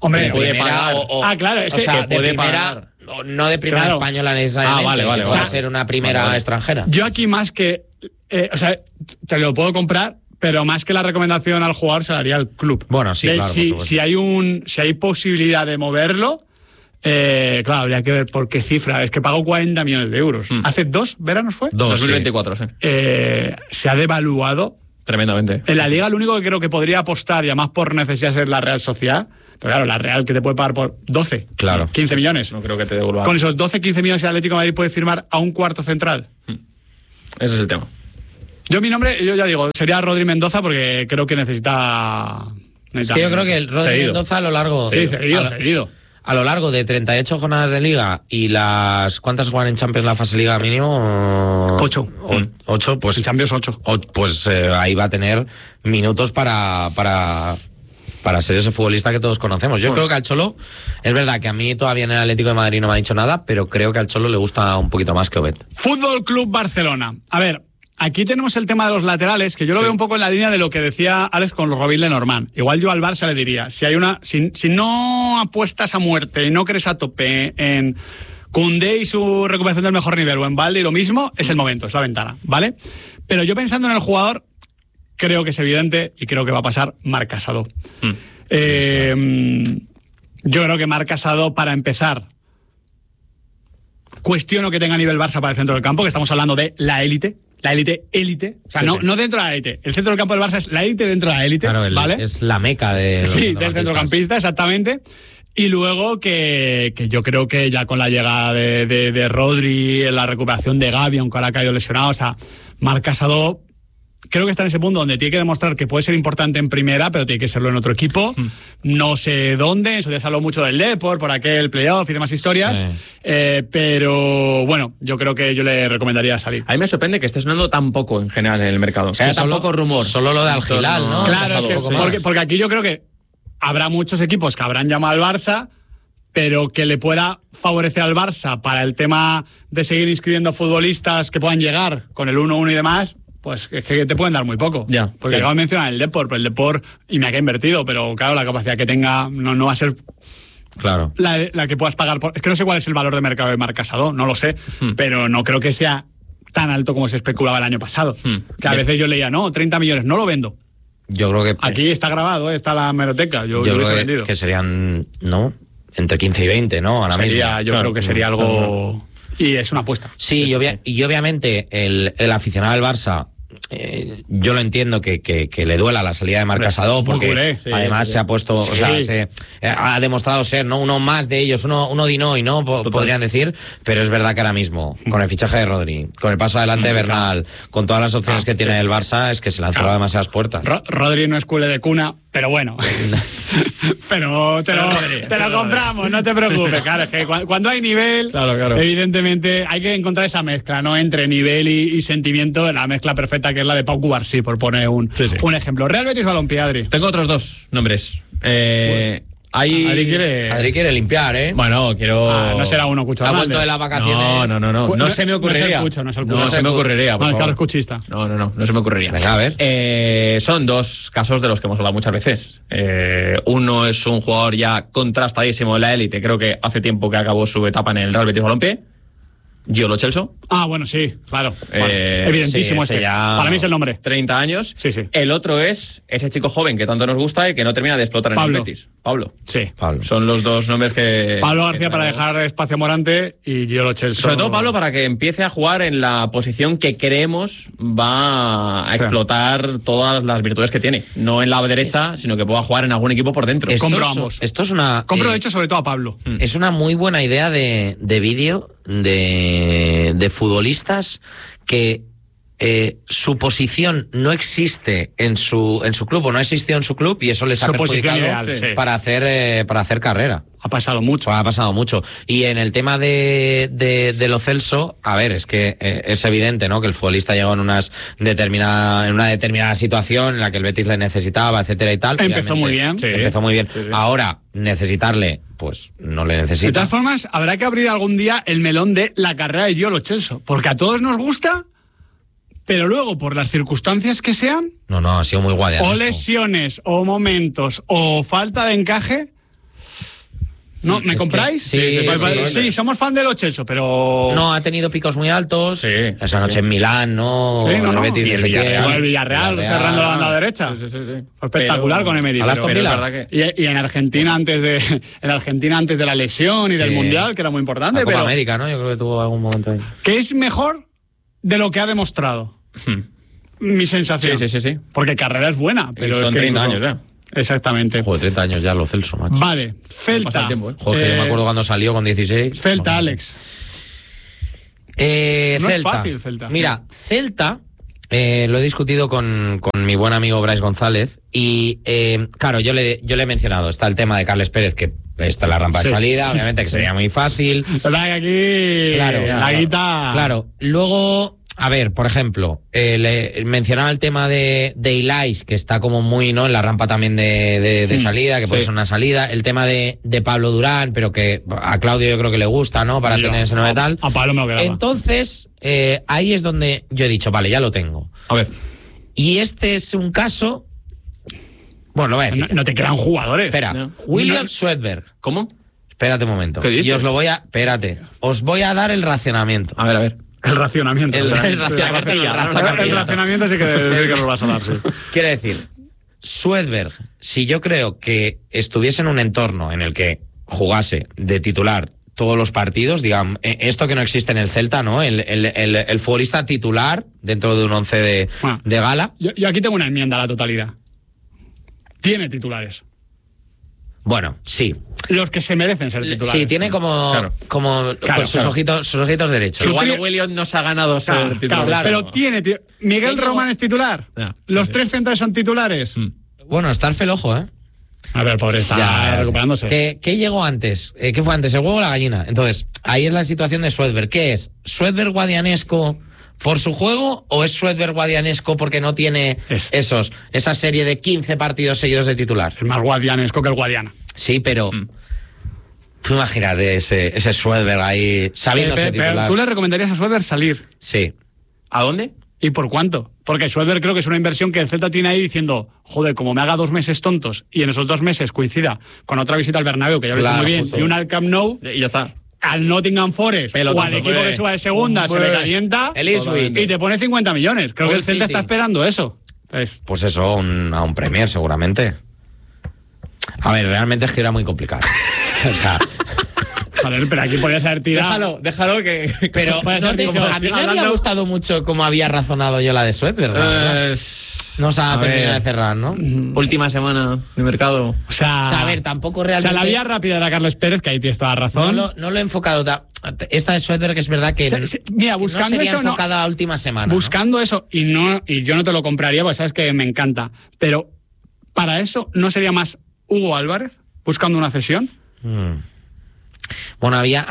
Hombre, puede pagar. Claro, es que puede pagar. No de primera española necesariamente. Vale. Puede ser una primera extranjera. Yo aquí más que... te lo puedo comprar, pero más que la recomendación al jugador se la haría al club. Bueno, sí, claro. Si hay posibilidad de moverlo, claro, habría que ver por qué cifra. Es que pagó 40 millones de euros. ¿Hace 2 veranos fue? 2024, sí. Se ha devaluado tremendamente. En la Liga, lo único que creo que podría apostar, y además por necesidad, es la Real Sociedad. Pero claro, la Real que te puede pagar por 12, 15 millones. No creo que te devuelva. Con esos 12, 15 millones, el Atlético de Madrid puede firmar a un cuarto central. Ese es el tema. Mi nombre, yo ya digo, sería Rodri Mendoza, porque creo que necesita... Es que yo creo que el Rodri Mendoza a lo largo... Sí, seguido. A lo largo de 38 jornadas de Liga y las... ¿Cuántas juegan en Champions la fase Liga mínimo? 8. 8, pues... En Champions 8. Pues ahí va a tener minutos para ser ese futbolista que todos conocemos. Yo creo que al Cholo, es verdad que a mí todavía en el Atlético de Madrid no me ha dicho nada, pero creo que al Cholo le gusta un poquito más que Obed. Fútbol Club Barcelona. A ver, aquí tenemos el tema de los laterales, que yo lo veo un poco en la línea de lo que decía Alex con Robin Lenormand. Igual yo al Barça le diría, si no apuestas a muerte y no crees a tope en Koundé y su recuperación del mejor nivel, o en Balde y lo mismo, es el momento, es la ventana, ¿vale? Pero yo pensando en el jugador, creo que es evidente y creo que va a pasar Marc Casado. Yo creo que Marc Casado, para empezar, cuestiono que tenga nivel Barça para el centro del campo, que estamos hablando de la élite. La élite. O sea, no dentro de la élite. El centro del campo del Barça es la élite dentro de la élite, claro, ¿vale? Es la meca del centrocampista, exactamente. Y luego que yo creo que ya con la llegada de Rodri, la recuperación de Gavi, aunque ahora ha caído lesionado, o sea, Marc Casado creo que está en ese punto donde tiene que demostrar que puede ser importante en primera, pero tiene que serlo en otro equipo. No sé dónde, eso ya se habló mucho del Depor, por aquel playoff y demás historias. Sí. Pero bueno, yo creo que yo le recomendaría salir. A mí me sorprende que esté sonando tan poco en general en el mercado. O sea, tan poco rumor. Solo lo de Al-Hilal, ¿no? Claro, es que porque aquí yo creo que habrá muchos equipos que habrán llamado al Barça, pero que le pueda favorecer al Barça para el tema de seguir inscribiendo futbolistas que puedan llegar con el 1-1 y demás. Pues es que te pueden dar muy poco. Porque acabo de mencionar el Depor, pero el Depor, y me ha invertido, pero claro, la capacidad que tenga no va a ser la que puedas pagar. Es que no sé cuál es el valor de mercado de Marc Casado, no lo sé, pero no creo que sea tan alto como se especulaba el año pasado. Que a veces yo leía, 30 millones, no lo vendo. Yo creo que... Aquí está grabado, está la hemeroteca, yo lo hubiese vendido. Que serían, entre 15 y 20, ¿no? Ahora mismo. Yo creo que sería algo... Y es una apuesta. Sí, y obviamente el aficionado del Barça, yo lo entiendo que le duela la salida de Marc Casado, porque además se ha puesto, o sea, ha demostrado ser uno más de ellos, uno Dinoy, ¿no? Podrían decir, pero es verdad que ahora mismo, con el fichaje de Rodri, con el paso adelante de Bernal, con todas las opciones que tiene el Barça, es que se le han cerrado demasiadas puertas. Rodri no es culé de cuna, pero bueno. Pero te lo compramos, no te preocupes. Claro, es que cuando hay nivel, evidentemente hay que encontrar esa mezcla, ¿no? Entre nivel y sentimiento, la mezcla perfecta que es la de Pau Cubarsí, por poner un ejemplo. Real Betis Balompié, Adri. Tengo otros dos nombres. Adri quiere limpiar, ¿eh? Bueno, quiero... no será uno Cucho. Ha vuelto de las vacaciones. No se me ocurriría. No es el Cucho. No se me ocurriría. No, el carro es cuchista. No se me ocurriría. Venga, a ver. Son dos casos de los que hemos hablado muchas veces. Uno es un jugador ya contrastadísimo en la élite. Creo que hace tiempo que acabó su etapa en el Real Betis Balompié. Gio Lo Celso. Bueno, sí, claro. Evidentísimo para mí es el nombre. 30 años. Sí. El otro es ese chico joven que tanto nos gusta y que no termina de explotar en el Betis. Pablo. Sí. Pablo. Son los dos nombres que... Pablo García para dejar espacio a Morante y Gio Lo Celso. Sobre todo Pablo para que empiece a jugar en la posición que creemos va a explotar todas las virtudes que tiene. No en la derecha, sino que pueda jugar en algún equipo por dentro. Compro ambos. Esto es una... Compro de hecho sobre todo a Pablo. Es una muy buena idea de vídeo de futbolistas que su posición no existe en su club, o no existió en su club, y eso les ha perjudicado para hacer carrera. Ha pasado mucho. Y en el tema de Lo Celso, a ver, es que es evidente, ¿no? Que el futbolista llegó en una determinada situación en la que el Betis le necesitaba, etcétera y tal. Empezó muy bien. Sí. Ahora, necesitarle, pues no le necesita. De todas formas, habrá que abrir algún día el melón de la carrera de Gio Lo Celso, porque a todos nos gusta, pero luego, por las circunstancias que sean... No, ha sido muy guay. O lesiones, o momentos, o falta de encaje... ¿No? ¿Me compráis? Sí, somos fan de Lo Celso, pero... No, ha tenido picos muy altos. Sí. Esa noche en Milán, ¿no? Sí, no. Betis, Y el Villarreal cerrando la banda derecha. Sí. Espectacular pero, con Emery. ¿A las Pero Villa? es verdad que... Y en Argentina antes de la lesión y del Mundial, que era muy importante. La Copa pero América, ¿no? Yo creo que tuvo algún momento ahí. Que es mejor de lo que ha demostrado. Mi sensación. Sí. Porque carrera es buena, pero son es que 30 incluso... años, ¿eh? Exactamente. Joder, 30 años ya Lo Celso, macho. Vale, Celta. Pasa el tiempo, ¿eh? Joder, yo me acuerdo cuando salió con 16. Celta, Alex. No Celta. es fácil, Celta. Mira, Celta, lo he discutido con mi buen amigo Brais González y, claro, yo le he mencionado, está el tema de Carles Pérez, que está en la rampa de salida, obviamente que sería muy fácil. ¿Verdad que aquí la guita... Claro, luego... A ver, por ejemplo, le mencionaba el tema de Ilais, que está como muy, ¿no?, en la rampa también de salida, que puede ser una salida. El tema de Pablo Durán, pero que a Claudio yo creo que le gusta, ¿no?, para tener ese 9 tal. A Pablo me lo quedaba. Entonces, ahí es donde yo he dicho, vale, ya lo tengo. A ver. Y este es un caso... Bueno, lo voy a decir. No te quedan jugadores. Espera, William Swedberg. ¿Cómo? Espérate un momento. ¿Qué dices? Y os lo voy a... Espérate. Os voy a dar el racionamiento. A ver. El racionamiento. El racionamiento sí que lo vas a dar, sí. Quiere decir, Swedberg, si yo creo que estuviese en un entorno en el que jugase de titular todos los partidos, digamos, esto que no existe en el Celta, ¿no? El futbolista titular dentro de un 11 de gala. Yo aquí tengo una enmienda a la totalidad. Tiene titulares. Bueno, sí. Los que se merecen ser titulares. Sí, tiene como sus ojitos derechos. Igual Williams nos ha ganado ser titular. Claro. Pero tiene... Miguel Román es titular. Los tres centrales son titulares. Bueno, está el Felojo, ¿eh? A ver, pobre, está recuperándose. ¿Qué llegó antes? ¿Qué fue antes, el huevo o la gallina? Entonces, ahí es la situación de Swedberg. ¿Qué es? ¿Swedberg guadianesco por su juego o es Swedberg guadianesco porque no tiene esa serie de 15 partidos seguidos de titular? Es más guadianesco que el Guadiana. Sí, pero tú imagínate ese Swedberg ahí sabiéndose titular. Pero tú le recomendarías a Swedberg salir. Sí. ¿A dónde? ¿Y por cuánto? Porque Swedberg creo que es una inversión que el Celta tiene ahí diciendo, joder, como me haga 2 meses tontos y en esos 2 meses coincida con otra visita al Bernabéu, que ya lo hizo muy bien, y una al Camp Nou, y ya está. Al Nottingham Forest o al equipo que suba de segunda se le calienta y te pone 50 millones. Creo que el Celta está esperando eso. Pues eso, a un Premier seguramente. A ver, realmente es que era muy complicado. O sea... Joder, pero aquí podías haber tirado. Déjalo que... Pero a mí me había gustado mucho cómo había razonado yo la de Swedberg. No se ha terminado de cerrar, ¿no? Última semana de mercado. O sea, a ver, tampoco realmente... O sea, la vía rápida era Carles Pérez, que ahí tienes toda la razón. No lo he enfocado... Esta de Swedberg es verdad que... Mira, buscando no sería eso... enfocada a última semana. Buscando eso, y yo no te lo compraría, porque sabes que me encanta. Pero para eso, ¿no sería más Hugo Álvarez buscando una cesión? Bueno, había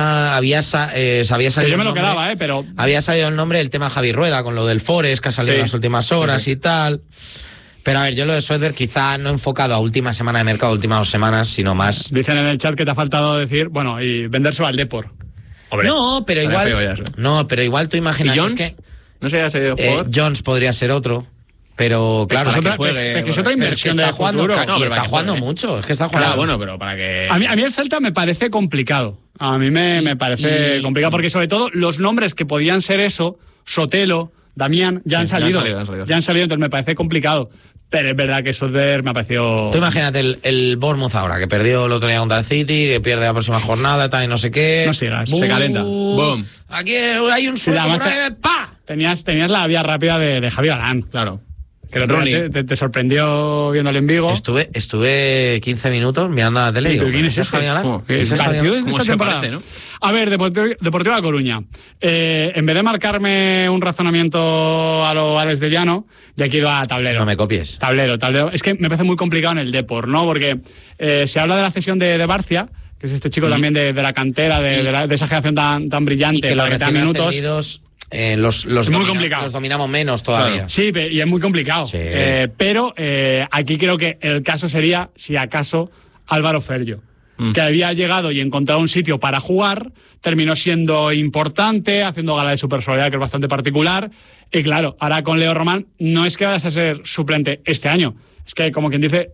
salido. Que yo me lo quedaba, pero. Había salido el nombre del tema Javi Rueda con lo del Forest, que ha salido en las últimas horas y tal. Pero a ver, yo lo de Swedberg quizá no enfocado a última semana de mercado, últimas 2 semanas, sino más. Dicen en el chat que te ha faltado decir, bueno, y vendérselo al Depor. Hombre, no, pero igual tú imaginas. ¿Y Jones? Que, no sé, ese jugador. Jones podría ser otro. Pero claro, es otra inversión de futuro. Y está jugando mucho. Es que está jugando. Claro, bueno, pero para que... A mí el Celta me parece complicado. A mí me parece complicado porque sobre todo los nombres que podían ser eso, Sotelo, Damián, ya han salido. Ya han salido, entonces me parece complicado. Pero es verdad que Swedberg me ha parecido... Tú imagínate el Bournemouth ahora, que perdió el otro día contra el City, que pierde la próxima jornada tal, y no sé qué. No sigas. Se calenta. Boom. Aquí hay un suelo por ahí, ¡pa! Tenías la vía rápida de Javi Galán. Claro. Que el otro día te sorprendió viéndolo en Vigo. Estuve 15 minutos mirando la tele y digo, ¿quién es ese? ¿Es partido de esta temporada? Parece, ¿no? A ver, Deportivo La Coruña. En vez de marcarme un razonamiento a lo Ares de Llano, ya quiero a tablero. No me copies. Tablero. Es que me parece muy complicado en el Depor, ¿no? Porque se habla de la cesión de Barcia, que es este chico también de la cantera, de esa generación tan brillante, y que para los que te da minutos. Los muy complicado. Los dominamos menos todavía. Claro. Sí, y es muy complicado. Sí. Pero aquí creo que el caso sería, si acaso, Álvaro Ferrio, que había llegado y encontrado un sitio para jugar, terminó siendo importante, haciendo gala de su personalidad, que es bastante particular. Y claro, ahora con Leo Román no es que vayas a ser suplente este año, es que, como quien dice,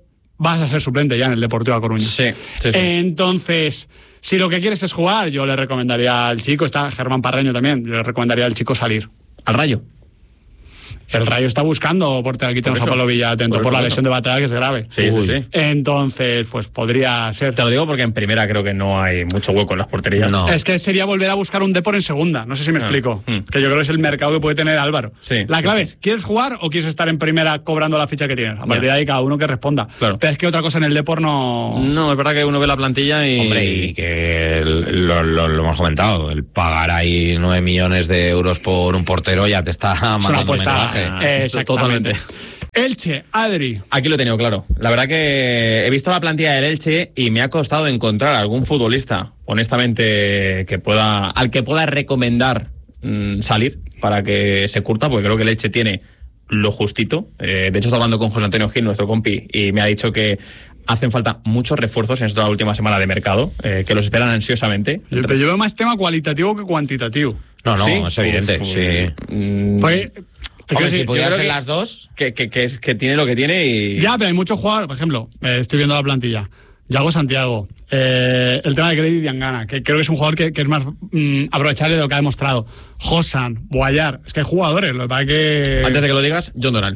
vas a ser suplente ya en el Deportivo A Coruña. Sí. Entonces, si lo que quieres es jugar, yo le recomendaría al chico, está Germán Parreño también, yo le recomendaría al chico salir. ¿Al Rayo? El Rayo está buscando portero, aquí tenemos a Pablo Villa atento por la lesión de Batalla, que es grave. Sí. Entonces, pues podría ser. Te lo digo porque en primera creo que no hay mucho hueco en las porterías. No. Es que sería volver a buscar un Depor en segunda, no sé si me explico. Que yo creo que es el mercado que puede tener Álvaro. Sí. La clave es, ¿quieres jugar o quieres estar en primera cobrando la ficha que tienes? A partir de ahí cada uno que responda. Claro. Pero es que otra cosa en el Depor no... No, es verdad que uno ve la plantilla y... Hombre, y que lo hemos comentado, el pagar ahí 9 millones de euros por un portero ya te está mandando un mensaje. Totalmente. Elche, Adri. Aquí lo he tenido claro. La verdad que he visto la plantilla del Elche y me ha costado encontrar algún futbolista, honestamente, al que pueda recomendar salir para que se curta, porque creo que el Elche tiene lo justito. De hecho, estoy hablando con José Antonio Gil, nuestro compi, y me ha dicho que hacen falta muchos refuerzos en esta última semana de mercado, que los esperan ansiosamente. Pero yo veo más tema cualitativo que cuantitativo. No, ¿Sí? es evidente, sí. Porque... Hombre, si pudieran ser las dos... Que tiene lo que tiene y... Ya, pero hay muchos jugadores, por ejemplo, estoy viendo la plantilla. Yago Santiago, el tema de Grady Diangana, que creo que es un jugador que es más aprovechable de lo que ha demostrado. Josan, Boyar, es que hay jugadores, lo que pasa que... Antes de que lo digas, John Donald.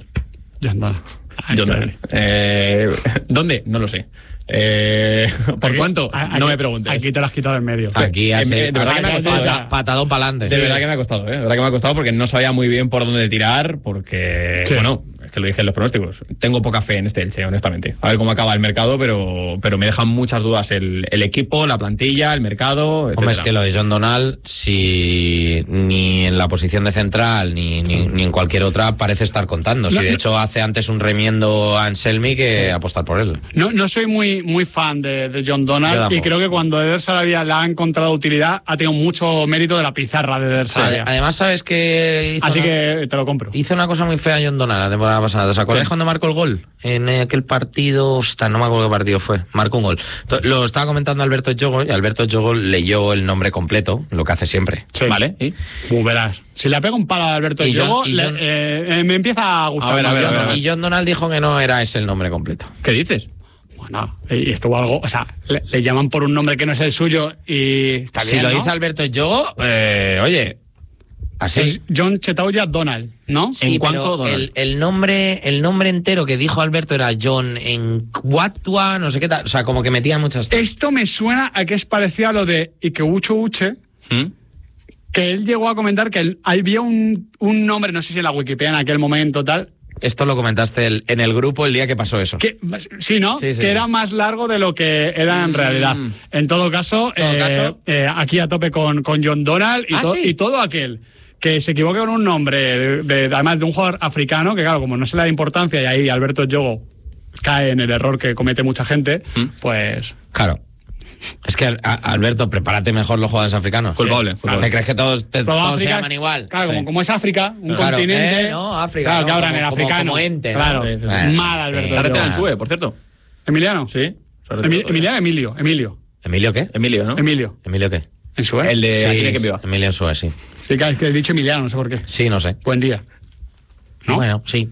¿Dónde? No lo sé. ¿Por cuánto? No me preguntes. Aquí te lo has quitado en medio. Aquí de verdad que me ha costado. Patadón para adelante. De verdad que me ha costado, De verdad que me ha costado porque no sabía muy bien por dónde tirar, porque, bueno, es que lo dije en los pronósticos. Tengo poca fe en este Elche, honestamente. A ver cómo acaba el mercado, pero me dejan muchas dudas el equipo, la plantilla, el mercado, etcétera. Hombre, es que lo de John Donald, si ni en la posición de central ni en cualquier otra parece estar contando. Si de hecho hace antes un remiendo a Anselmi que apostar por él. No soy muy fan de John Donald y creo que cuando Eder Sarabia le ha encontrado utilidad ha tenido mucho mérito de la pizarra de Eder Sarabia. Además, sabes que que te lo compro. Hizo una cosa muy fea John Donald la temporada pasada. ¿Os acordáis cuando marcó el gol? En aquel partido, no me acuerdo qué partido fue, marcó un gol. Lo estaba comentando Alberto Yogo y Alberto Yogo leyó el nombre completo, lo que hace siempre. Sí. ¿Vale? ¿Y? Verás, si le pega un palo a Alberto Yogo, me empieza a gustar. A ver. Y John Donald dijo que no era ese el nombre completo. ¿Qué dices? Bueno, y estuvo algo, o sea, le llaman por un nombre que no es el suyo y está bien, si lo ¿no? dice Alberto Yogo, oye, así. Es John Chetauya Donald, ¿no? Sí, pero el nombre entero que dijo Alberto era John Encuatua, no sé qué tal, o sea, como que metía muchas... Esto me suena a que es parecido a lo de Ikeucho Uche, que él llegó a comentar que había un nombre, no sé si en la Wikipedia en aquel momento tal... Esto lo comentaste en el grupo el día que pasó eso. Sí, ¿no? Sí, que era más largo de lo que era en realidad. En todo caso, aquí a tope con John Donald y todo aquel que se equivoque con un nombre, además de un jugador africano, que claro, como no se le da importancia y ahí Alberto Yogo cae en el error que comete mucha gente, pues... Claro. Es que, Alberto, prepárate mejor los jugadores africanos. Culpable. ¿Te crees que todos se llaman igual? Claro, como es África, un continente... no, África. Claro, no, que ahora en el africano. Como ente. Claro. ¿No? Mal, Alberto. Sárate en Sue, por cierto. ¿Emiliano? Sí. Emilio. ¿Emilio qué? Emilio, ¿no? Emilio. ¿Emilio qué? ¿En Sue? El de aquí que viva. Emilio en Sue, sí. Sí, que he dicho Emiliano, no sé por qué. Sí, no sé. Buen día. ¿No? Bueno, sí.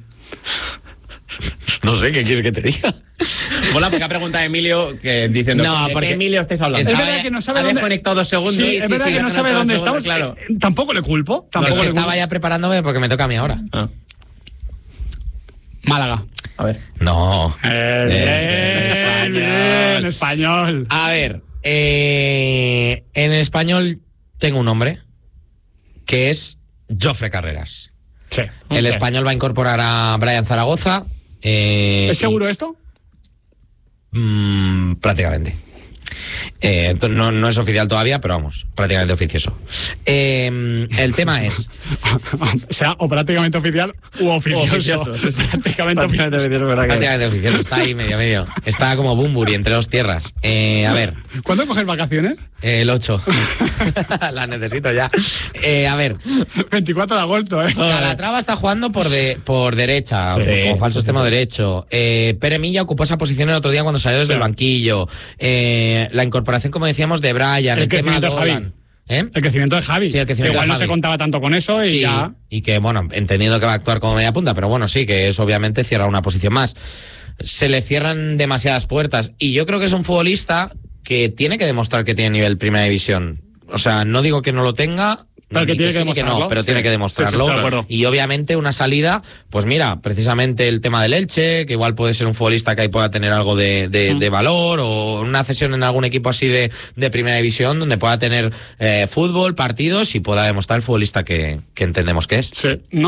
No sé, ¿qué quieres que te diga? Mola porque ha preguntado a Emilio diciendo porque Emilio estáis hablando. Es verdad que no sabe dónde... desconectado 2 segundos. Sí, es verdad que no sabe dónde estamos. Claro. Tampoco le culpo. Estaba ya preparándome porque me toca a mí ahora. Málaga. A ver. No. En español. A ver, en español tengo un nombre que es Jofre Carreras. Sí. El español va a incorporar a Brian Zaragoza. ¿Es seguro esto? Prácticamente. No es oficial todavía, pero vamos, prácticamente oficioso. El tema es... O sea, o prácticamente oficial u oficioso. Prácticamente oficioso. Está ahí medio. Está como Bumburi entre dos tierras. A ver. ¿Cuándo coges vacaciones? El 8. Las necesito ya. A ver. 24 de agosto, Calatrava está jugando por derecha, como falso extremo derecho. Pere Milla ocupó esa posición el otro día cuando salió desde el banquillo. La incorporación, como decíamos, de Brian. El crecimiento de Javi. El crecimiento de Javi. Sí, el crecimiento que igual de no Javi. se contaba tanto con eso y ya... Y que, bueno, entendiendo que va a actuar como media punta, pero bueno, sí, que eso obviamente cierra una posición más. se le cierran demasiadas puertas. Y yo creo que es un futbolista que tiene que demostrar que tiene nivel Primera División. O sea, no digo que no lo tenga, pero que tiene que demostrarlo. No, pero tiene que demostrarlo. Sí, y obviamente una salida, pues mira, precisamente el tema del Elche, que igual puede ser un futbolista que ahí pueda tener algo de valor, o una cesión en algún equipo así de Primera División, donde pueda tener fútbol, partidos, y pueda demostrar el futbolista que entendemos que es. Sí.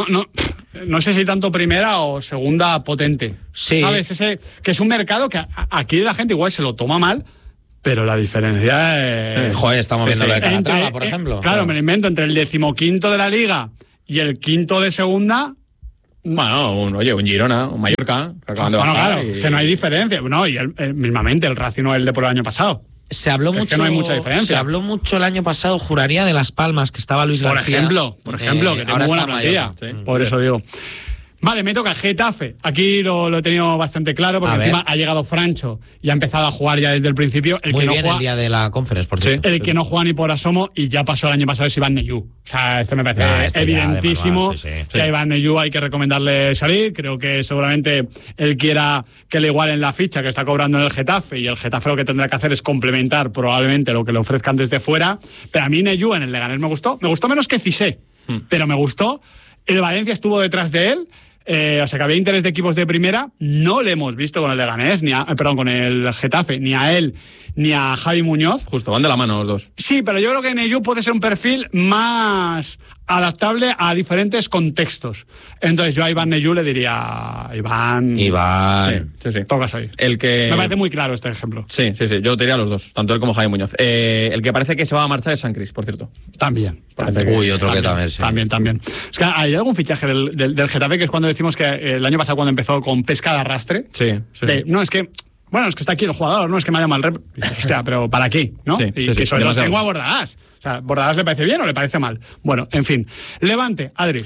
No sé si tanto primera o segunda potente. Sí. ¿Sabes? Ese, que es un mercado que aquí la gente igual se lo toma mal, pero la diferencia es... Joder, estamos viendo lo de Calatrava, por ejemplo. Claro, me lo invento, entre el 15º de la Liga y el 5º de segunda... Bueno, un Girona, un Mallorca, que acaban de bajar. Claro, que no hay diferencia. No, y mismamente el Racing no es el de por el año pasado. Se habló mucho, que no hay mucha diferencia. Se habló mucho el año pasado, juraría, de Las Palmas, que estaba Luis García. Por ejemplo, que tiene buena plantilla. Por eso digo. Vale, me toca Getafe. Aquí lo he tenido bastante claro, porque encima ha llegado Francho y ha empezado a jugar ya desde el principio. Muy bien el día de la Conference, por cierto. El que no juega ni por asomo, y ya pasó el año pasado, es Iván Neyú. O sea, me parece evidentísimo que a Iván Neyú hay que recomendarle salir. Creo que seguramente él quiera que le igualen la ficha que está cobrando en el Getafe, y el Getafe lo que tendrá que hacer es complementar probablemente lo que le ofrezcan desde fuera. Pero a mí Neyú en el Leganés me gustó menos que Cissé, pero me gustó. El Valencia estuvo detrás de él. O sea que había interés de equipos de primera. No le hemos visto con el Leganés, con el Getafe, ni a él ni a Javi Muñoz. Justo, van de la mano los dos. Sí, pero yo creo que Neyú puede ser un perfil más adaptable a diferentes contextos. Entonces yo a Iván Neyú le diría... Iván... Sí. Tocas ahí. Me parece muy claro este ejemplo. Sí. Yo te diría a los dos, tanto él como Javi Muñoz. El que parece que se va a marchar es Sancris, por cierto. También. Otro que también, sí. También. Es que hay algún fichaje del Getafe, que es cuando decimos que el año pasado, cuando empezó con pesca de arrastre. Sí. No, es que... Bueno, es que está aquí el jugador, no es que me haya mal rep. Hostia, pero ¿para qué? ¿No? Que sobre todo tengo a Bordalás. O sea, ¿Bordalás le parece bien o le parece mal? Bueno, en fin. Levante, Adri.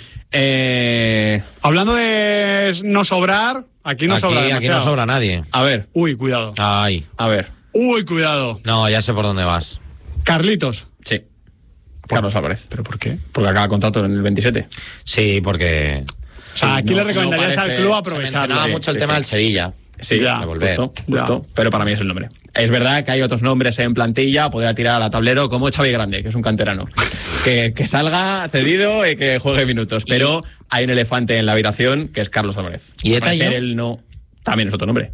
Hablando de no sobrar, aquí no sobra demasiado. Aquí no sobra nadie. A ver. Uy, cuidado. Ay. A ver. Uy, cuidado. No, ya sé por dónde vas. Carlitos. Sí. Carlos Álvarez. ¿Pero por qué? Porque acaba contrato en el 27. Sí, porque... O sea, aquí le recomendarías al club aprovechar. Se mencionaba mucho el tema del Sevilla. Sí, ya, justo, pero para mí es el nombre. Es verdad que hay otros nombres en plantilla, podría tirar al tablero, como Xavi Grande, que es un canterano, que salga cedido y que juegue minutos, pero hay un elefante en la habitación que es Carlos Álvarez. ¿Y Eta él no? También es otro nombre.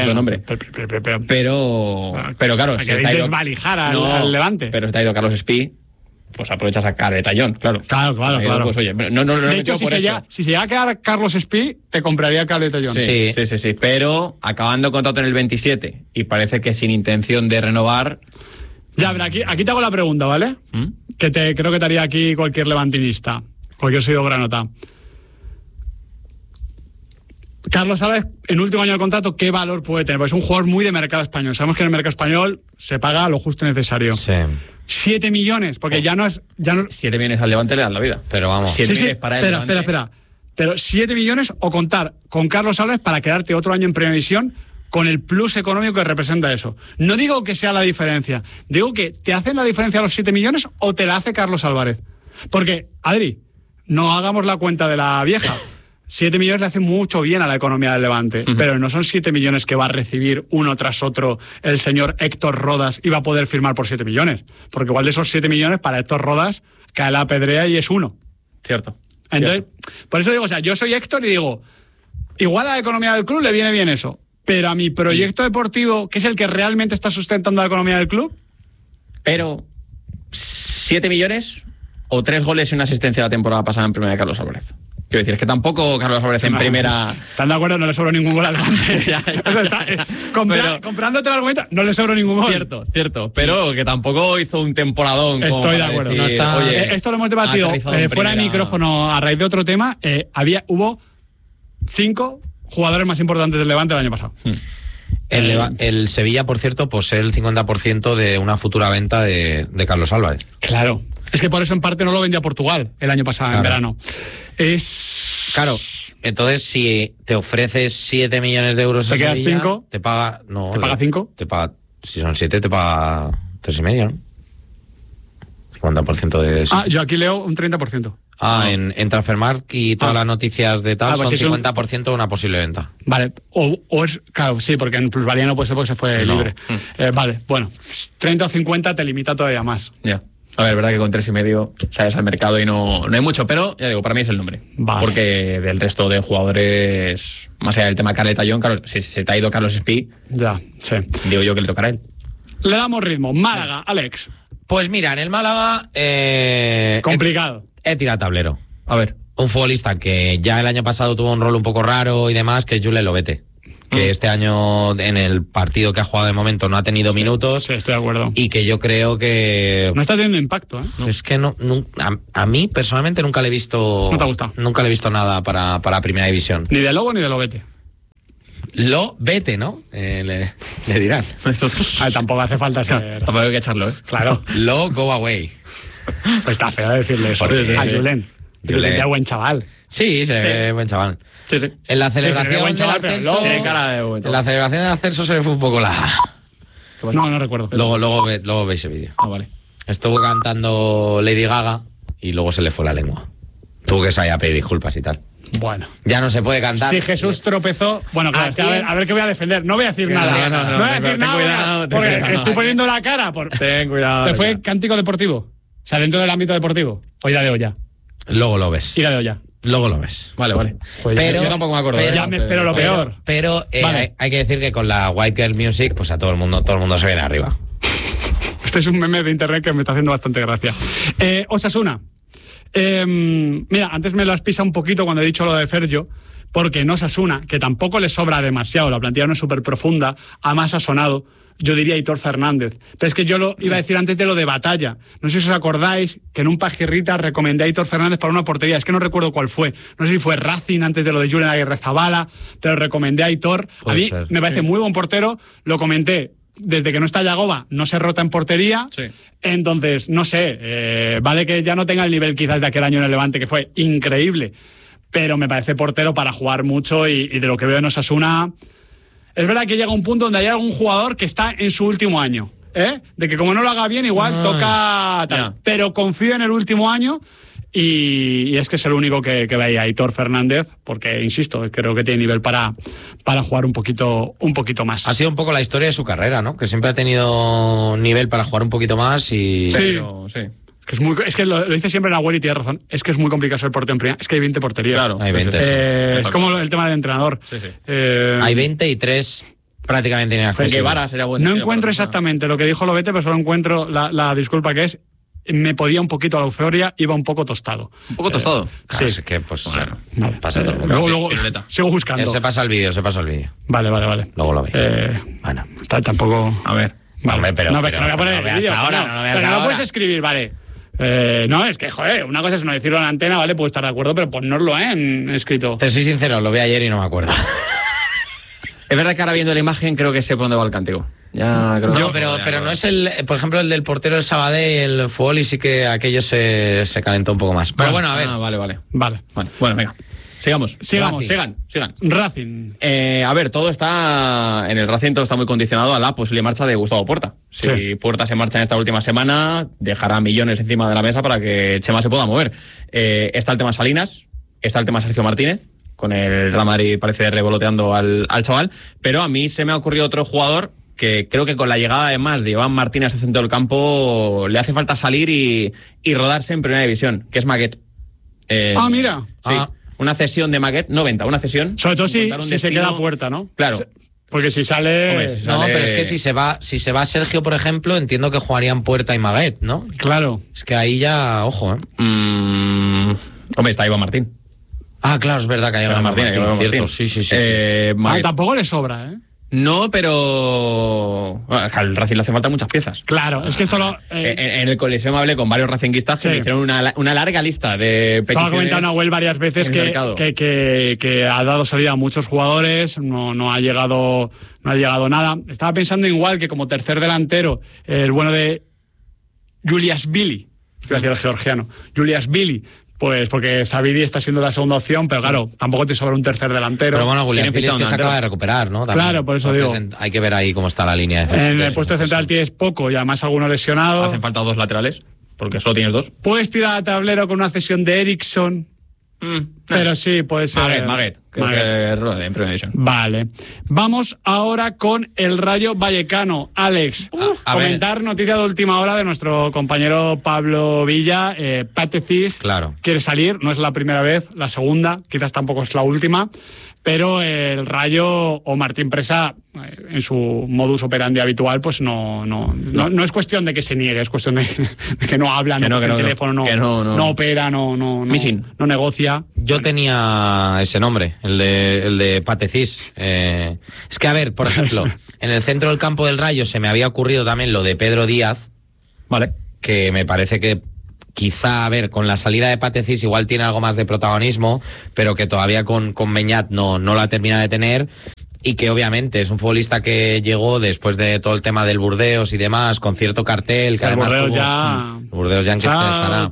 Pero claro, si está desvalijar al Levante. Pero está ido Carlos Espí, pues aprovecha a sacar Tallón, claro. Claro. Pues oye, no de hecho, si se llega a quedar Carlos Espí, te compraría Cable Tallón. Sí, pero acabando contrato en el 27 y parece que sin intención de renovar. Ya, pero aquí te hago la pregunta, ¿vale? Que creo que te haría aquí cualquier levantinista, cualquier seguidor granota. Carlos Álvarez, en último año del contrato, ¿qué valor puede tener? Porque es un jugador muy de mercado español. Sabemos que en el mercado español se paga lo justo y necesario. Sí. 7 millones, porque ya no es... 7 millones al Levante le dan la vida. Pero vamos. 7 millones para él. Espera. Pero 7 millones o contar con Carlos Álvarez para quedarte otro año en Primera División con el plus económico que representa eso. No digo que sea la diferencia. Digo que te hacen la diferencia los 7 millones o te la hace Carlos Álvarez. Porque, Adri, no hagamos la cuenta de la vieja. 7 millones le hace mucho bien a la economía del Levante, pero no son 7 millones que va a recibir uno tras otro el señor Héctor Rodas y va a poder firmar por 7 millones. Porque igual de esos 7 millones para Héctor Rodas cae la pedrea y es uno. Cierto. Entonces, por eso digo, o sea, yo soy Héctor y digo, igual a la economía del club le viene bien eso, pero a mi proyecto deportivo, que es el que realmente está sustentando la economía del club. Pero 7 millones o 3 goles y una asistencia la temporada pasada en primera de Carlos Álvarez. Quiero decir, es que tampoco Carlos Álvarez en primera... ¿Están de acuerdo? No le sobró ningún gol al Levante. Comprándote el argumento, no le sobró ningún gol. Cierto. Pero que tampoco hizo un temporadón. Estoy de acuerdo. Decir, esto lo hemos debatido fuera de micrófono a raíz de otro tema. Hubo 5 jugadores más importantes del Levante el año pasado. El Sevilla, por cierto, posee el 50% de una futura venta de Carlos Álvarez. Claro. Es que por eso en parte no lo vendía Portugal el año pasado, en verano. Claro, entonces si te ofreces 7 millones de euros ¿te quedas Sevilla, 5? ¿Te paga? No. ¿Te paga 5? Si son 7, te paga 3,5, ¿no? 50% de... yo aquí leo un 30%. En Transfermarkt y todas las noticias de tal pues son 50% de una posible venta. Vale, o es, claro, sí, porque en plusvalía no puede ser porque se fue libre. Vale, bueno, 30 o 50 te limita todavía más. Ya. A ver, es verdad que con 3,5 sales al mercado y no hay mucho, pero ya digo, para mí es el nombre. Vale. Porque del resto de jugadores, más allá del tema Carleta John, si se te ha ido Carlos Espí, ya, sí. Digo yo que le tocará a él. Le damos ritmo. Málaga, Alex. Pues mira, en el Málaga... complicado. He tirado tablero. A ver. Un futbolista que ya el año pasado tuvo un rol un poco raro y demás, que es Julen Lobete. Que este año, en el partido que ha jugado de momento, no ha tenido minutos. Sí, estoy de acuerdo. Y que yo creo que... No está teniendo impacto, ¿eh? Es que a mí, personalmente, nunca le he visto... ¿No te ha gustado? Nunca le he visto nada para Primera División. Ni de Lobo ni de Lobete. Lobete, ¿no? Le dirán. Tampoco hace falta ser... Tampoco hay que echarlo, ¿eh? Claro. Go away. Pues está feo decirle eso a Julen. Julen es buen chaval. Sí, se ve buen chaval. Sí, sí. En la celebración del ascenso... Tiene cara de buen chaval. En la celebración del ascenso se le fue un poco la... No recuerdo. Luego veis el vídeo. Vale. Estuvo cantando Lady Gaga y luego se le fue la lengua. Tuvo que salir a pedir disculpas y tal. Bueno. Ya no se puede cantar. Si Jesús tropezó... Bueno, claro, es que a ver qué voy a defender. No voy a decir nada. No voy a decir nada. Cuidado, porque estoy poniendo la cara. Ten cuidado. ¿Te fue cántico deportivo? O sea, dentro del ámbito deportivo. O ira de olla. Luego lo ves. Ira de olla. Luego lo ves. Vale. Joder, pero yo tampoco me acuerdo. Pero lo peor. Pero vale. hay que decir que con la White Girl Music, pues a todo el mundo se viene arriba. Este es un meme de internet que me está haciendo bastante gracia. Osasuna. Mira, antes me las pisa un poquito cuando he dicho lo de Fergio, porque en Osasuna, que tampoco le sobra demasiado, la plantilla no es súper profunda, además ha sonado, yo diría Aitor Fernández. Pero es que yo lo iba a decir antes de lo de Batalla. No sé si os acordáis que en un Pajirrita recomendé a Aitor Fernández para una portería. Es que no recuerdo cuál fue. No sé si fue Racing antes de lo de Julen Aguirrezabala, pero recomendé a Aitor. A mí me parece muy buen portero, lo comenté. Desde que no está Yagoba, no se rota en portería. Sí. Entonces, no sé, vale que ya no tenga el nivel quizás de aquel año en el Levante, que fue increíble, pero me parece portero para jugar mucho y de lo que veo en Osasuna... Es verdad que llega un punto donde hay algún jugador que está en su último año, de que como no lo haga bien, igual toca tal. Yeah. Pero confío en el último año y es que es el único que veía Aitor Fernández, porque, insisto, creo que tiene nivel para jugar un poquito más. Ha sido un poco la historia de su carrera, ¿no? Que siempre ha tenido nivel para jugar un poquito más y... Sí. Es que lo dice siempre Nahuel y tiene razón. Es que es muy complicado ser portero en primera. Es que hay 20 porterías. Claro. Hay 20. Es como el tema del entrenador. Sí. Hay 20 y 3 prácticamente inaccesibles. No encuentro exactamente lo que dijo Lobete, pero solo encuentro la disculpa que es... Me podía un poquito a la euforia, iba un poco tostado. ¿Un poco tostado? Sí. Es que, pues, bueno, pasa todo el mundo. Luego sigo buscando. Se pasa el vídeo. Vale. Luego lo veis. Bueno. Tampoco... A ver. Vale. Hombre, pero no voy a poner el vídeo. No lo puedes escribir, vale. No, es que, joder, una cosa es no decirlo en antena, ¿vale? Puedo estar de acuerdo, pero ponnoslo en escrito. Te soy sincero, lo vi ayer y no me acuerdo. Es verdad que ahora viendo la imagen creo que sé por dónde va el cántico. Ya creo no, pero no es por ejemplo, el del portero del Sabadell, el Fuoli, sí que aquello se calentó un poco más. Pero bueno, a ver. Vale. Bueno, venga. Sigamos. Sigan. Racing. A ver, todo está en el Racing, todo está muy condicionado a la posible marcha de Gustavo Puerta. Si Puerta se marcha en esta última semana, dejará millones encima de la mesa para que Chema se pueda mover. Está el tema Salinas, está el tema Sergio Martínez, con el Real Madrid parece revoloteando al chaval, pero a mí se me ha ocurrido otro jugador que creo que con la llegada además de Iván Martínez al centro del campo le hace falta salir y rodarse en primera división, que es Maguet. Mira. Sí. Una cesión de Maguet, no venta, una cesión. Sobre todo si se queda Puerta, ¿no? Claro. Porque si sale... Hombre, no, pero es que si se va Sergio, por ejemplo, entiendo que jugarían Puerta y Maguet, ¿no? Claro. Es que ahí ya, ojo, Hombre, está Iván Martín. Claro, es verdad que hay Iván Martín, cierto. Sí. Tampoco le sobra, ¿eh? No, pero al Racing le hace falta muchas piezas. Claro, es que esto lo... En el Coliseo hablé con varios racinguistas que me hicieron una larga lista de peticiones. Esto lo ha comentado Nahuel varias veces que ha dado salida a muchos jugadores, no ha llegado nada. Estaba pensando igual que como tercer delantero, el bueno de Julias Billy, iba a decir el georgiano, Julias Billy. Pues porque Zavidi está siendo la segunda opción, pero claro, tampoco te sobra un tercer delantero. Pero bueno, Julián Félix que se acaba de recuperar, ¿no? También. Claro, por eso digo. Hay que ver ahí cómo está la línea de en el puesto central tienes poco y además algunos lesionados. Hacen falta 2 laterales. porque solo tienes 2. Puedes tirar a tablero con una cesión de Eriksson, pero sí, puede ser... Maguet. En Primera División. Vale. Vamos ahora con el Rayo Vallecano. Alex, comentar noticia de última hora de nuestro compañero Pablo Villa. Pate Cis quiere salir, no es la primera vez, la segunda, quizás tampoco es la última, pero el Rayo o Martín Presa, en su modus operandi habitual, pues no es cuestión de que se niegue, es cuestión de que no habla, no coge el teléfono, no opera, no negocia. Yo tenía ese nombre, el de Pate Cis. Es que, a ver, por ejemplo, en el centro del campo del Rayo se me había ocurrido también lo de Pedro Díaz, que me parece que quizá, a ver, con la salida de Pate Cis igual tiene algo más de protagonismo, pero que todavía con Beñat no la termina de tener, y que obviamente es un futbolista que llegó después de todo el tema del Burdeos y demás, con cierto cartel, que además Burdeos ya en que estará.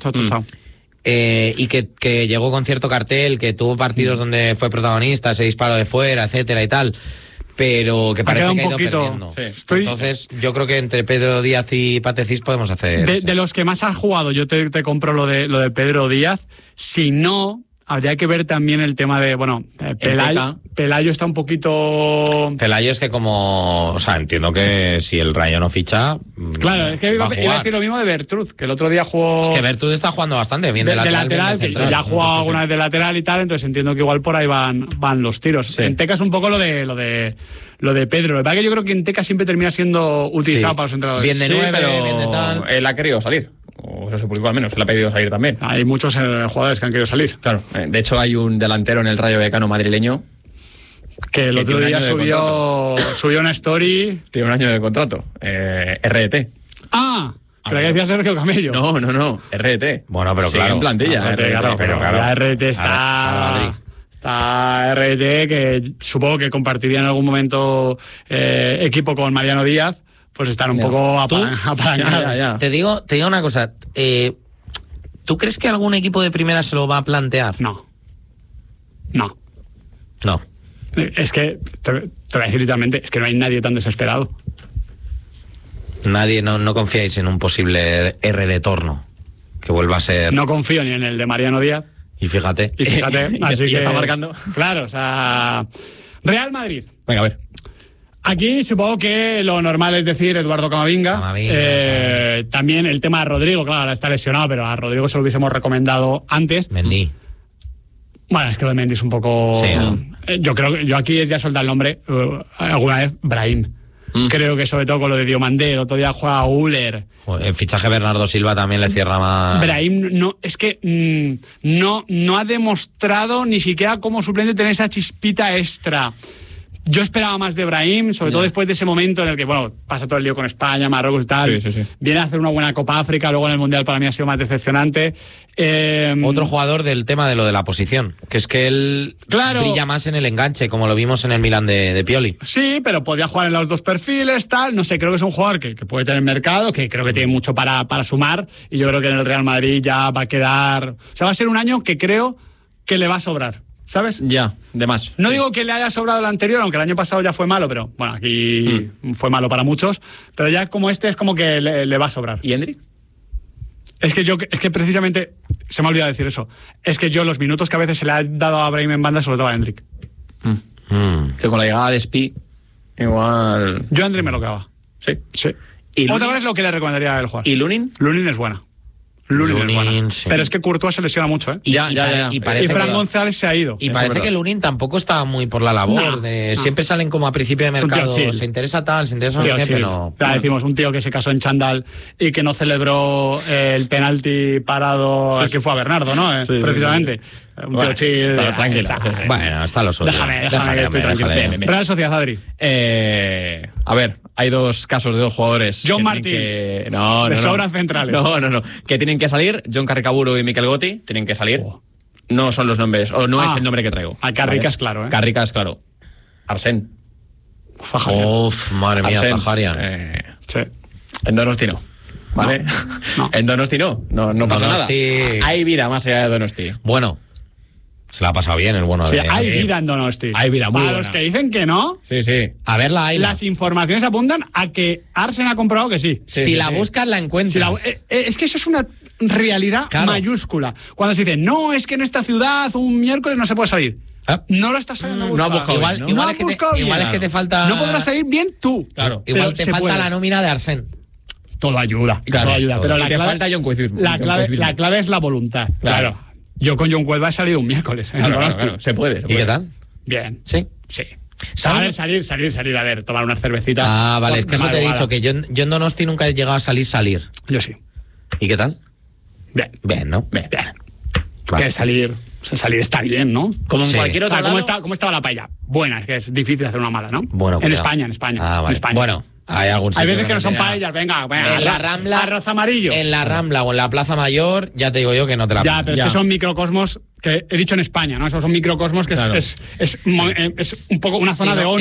Y que llegó con cierto cartel, que tuvo partidos donde fue protagonista, se disparó de fuera, etcétera y tal, pero que parece que ha ido perdiendo. Entonces, yo creo que entre Pedro Díaz y Pate Cis podemos hacer... De los que más han jugado, yo te compro lo de Pedro Díaz. Si no, habría que ver también el tema de, Pelayo está un poquito... Pelayo es que o sea, entiendo que si el Rayo no ficha... Claro, es que iba a decir lo mismo de Bertrud, que el otro día jugó... Es que Bertrud está jugando bastante bien de lateral, que ya ha jugado alguna vez de lateral y tal, entonces entiendo que igual por ahí van los tiros. Sí. En Teca es un poco lo de Pedro. Lo que pasa es que yo creo que en Teca siempre termina siendo utilizado para los entrenadores. Bien de 9, pero bien de tal. Él ha querido salir. O eso se publicó al menos, él ha pedido salir también. Hay muchos jugadores que han querido salir. Claro. De hecho, hay un delantero en el Rayo Vallecano madrileño que el otro día subió una story. Tiene un año de contrato. RDT. Pero que decía Sergio Camello. No. RDT. Bueno, pero claro. en plantilla. Pero la RDT está... Está RDT, que supongo que compartiría en algún momento equipo con Mariano Díaz. Pues están un poco apalancados. Ya. Te digo una cosa. ¿Tú crees que algún equipo de primera se lo va a plantear? No. Es que, te voy a decir literalmente, es que no hay nadie tan desesperado. Nadie, no confiáis en un posible R de Torno que vuelva a ser... No confío ni en el de Mariano Díaz. Y fíjate. Así que está marcando. Claro, o sea... Real Madrid. Venga, a ver. Aquí supongo que lo normal es decir Eduardo Camavinga. También el tema de Rodrigo, claro, ahora está lesionado, pero a Rodrigo se lo hubiésemos recomendado antes. Mendy. Bueno, es que lo de Mendy es un poco... Sí, ¿no? Yo creo que aquí ya solta el nombre alguna vez, Brahim. Creo que sobre todo con lo de Diomandé, el otro día juega Uller. El fichaje Bernardo Silva también le cierra más... Brahim no ha demostrado ni siquiera como suplente tener esa chispita extra. Yo esperaba más de Brahim, sobre todo después de ese momento en el que, pasa todo el lío con España, Marruecos y tal. Sí. Viene a hacer una buena Copa África, luego en el Mundial para mí ha sido más decepcionante. Otro jugador del tema de lo de la posición, que es que él brilla más en el enganche, como lo vimos en el Milan de Pioli. Sí, pero podía jugar en los dos perfiles, tal. No sé, creo que es un jugador que puede tener mercado, que creo que tiene mucho para sumar, y yo creo que en el Real Madrid ya va a quedar... O sea, va a ser un año que creo que le va a sobrar. ¿Sabes? Ya, de más. No digo que le haya sobrado el anterior, aunque el año pasado ya fue malo, pero bueno, aquí fue malo para muchos. Pero ya como este es como que le va a sobrar. ¿Y Endrick? Es que precisamente, se me ha olvidado decir eso, es que yo los minutos que a veces se le ha dado a Brahim en banda se los daba a Endrick. Que con la llegada de Spi, igual... Yo a Endrick me lo quedaba. Sí. ¿Y otra vez es lo que le recomendaría a él jugar? ¿Y Lunin? Lunin es buena. Lunin es buena. Sí. Pero es que Courtois se lesiona mucho, ¿eh? Y Fran González se ha ido. Y parece que Lunin tampoco está muy por la labor. Siempre salen como a principio de mercado. Se interesa tal, se interesa no, pero... Ya decimos, un tío que se casó en chándal y que no celebró el penalti parado al que fue a Bernardo, ¿no? Precisamente. Un tío chill. Tranquilo. Bueno, está lo suyo. Déjame que estoy tranquilo. Real Sociedad, Adri. A ver, hay dos casos de dos jugadores. John Martín. De sobran centrales. No. Que tienen que salir. John Carricaburu y Mikel Gotti tienen que salir. No son los nombres, o no es el nombre que traigo. Carricas, claro, ¿eh? Carricas, claro. Arsén. Madre mía, Zaharian. Sí. En Donosti no. ¿Vale? No. En Donosti no pasa nada. Hay vida más allá de Donosti. Bueno, Se la ha pasado bien el bueno Sí, de... hay vida en Donosti. Hay vida, muy Para buena. los que dicen que no, Sí, sí. A verla ahí. las informaciones apuntan a que Arsen ha comprobado que sí. Si la buscas, la encuentras. Si es que eso es una realidad mayúscula. Cuando se dice, no, es que en esta ciudad un miércoles no se puede salir. No lo estás sabiendo buscar. No ha buscado Igual, bien, ¿no? igual, No es que has buscado te, bien. igual es que te falta... No podrás salir bien tú. Claro. Pero Igual te se falta puede. la nómina de Arsen. Todo ayuda. Claro, todo ayuda. todo. Pero Y la te clave, falta John Cuevismo. la clave es la voluntad. Claro. Yo con John Cueva he salido un miércoles. Claro. Se puede. ¿Y qué tal? Bien. ¿Sí? Sí. A ver, salir, a ver, tomar unas cervecitas. Ah, vale, es que eso te he madrugada. dicho, que yo en Donosti nunca he llegado a salir. Yo sí. ¿Y qué tal? Bien. Bien, ¿no? Bien. Vale. Que salir está bien, ¿no? Como en Sí. cualquier O otro sea, lado. ¿cómo estaba la paella? Buena, es que es difícil hacer una mala, ¿no? Bueno, en cuidado. España. Ah, vale. En España. Bueno, hay algún Hay sitio veces que no son tenga- paellas, venga, En la Rambla... arroz amarillo. En la Rambla o en la Plaza Mayor, ya te digo yo que no te la... Ya, pero es que son microcosmos que he dicho en España, ¿no? Esos son microcosmos que Claro. es un poco una zona de ONU.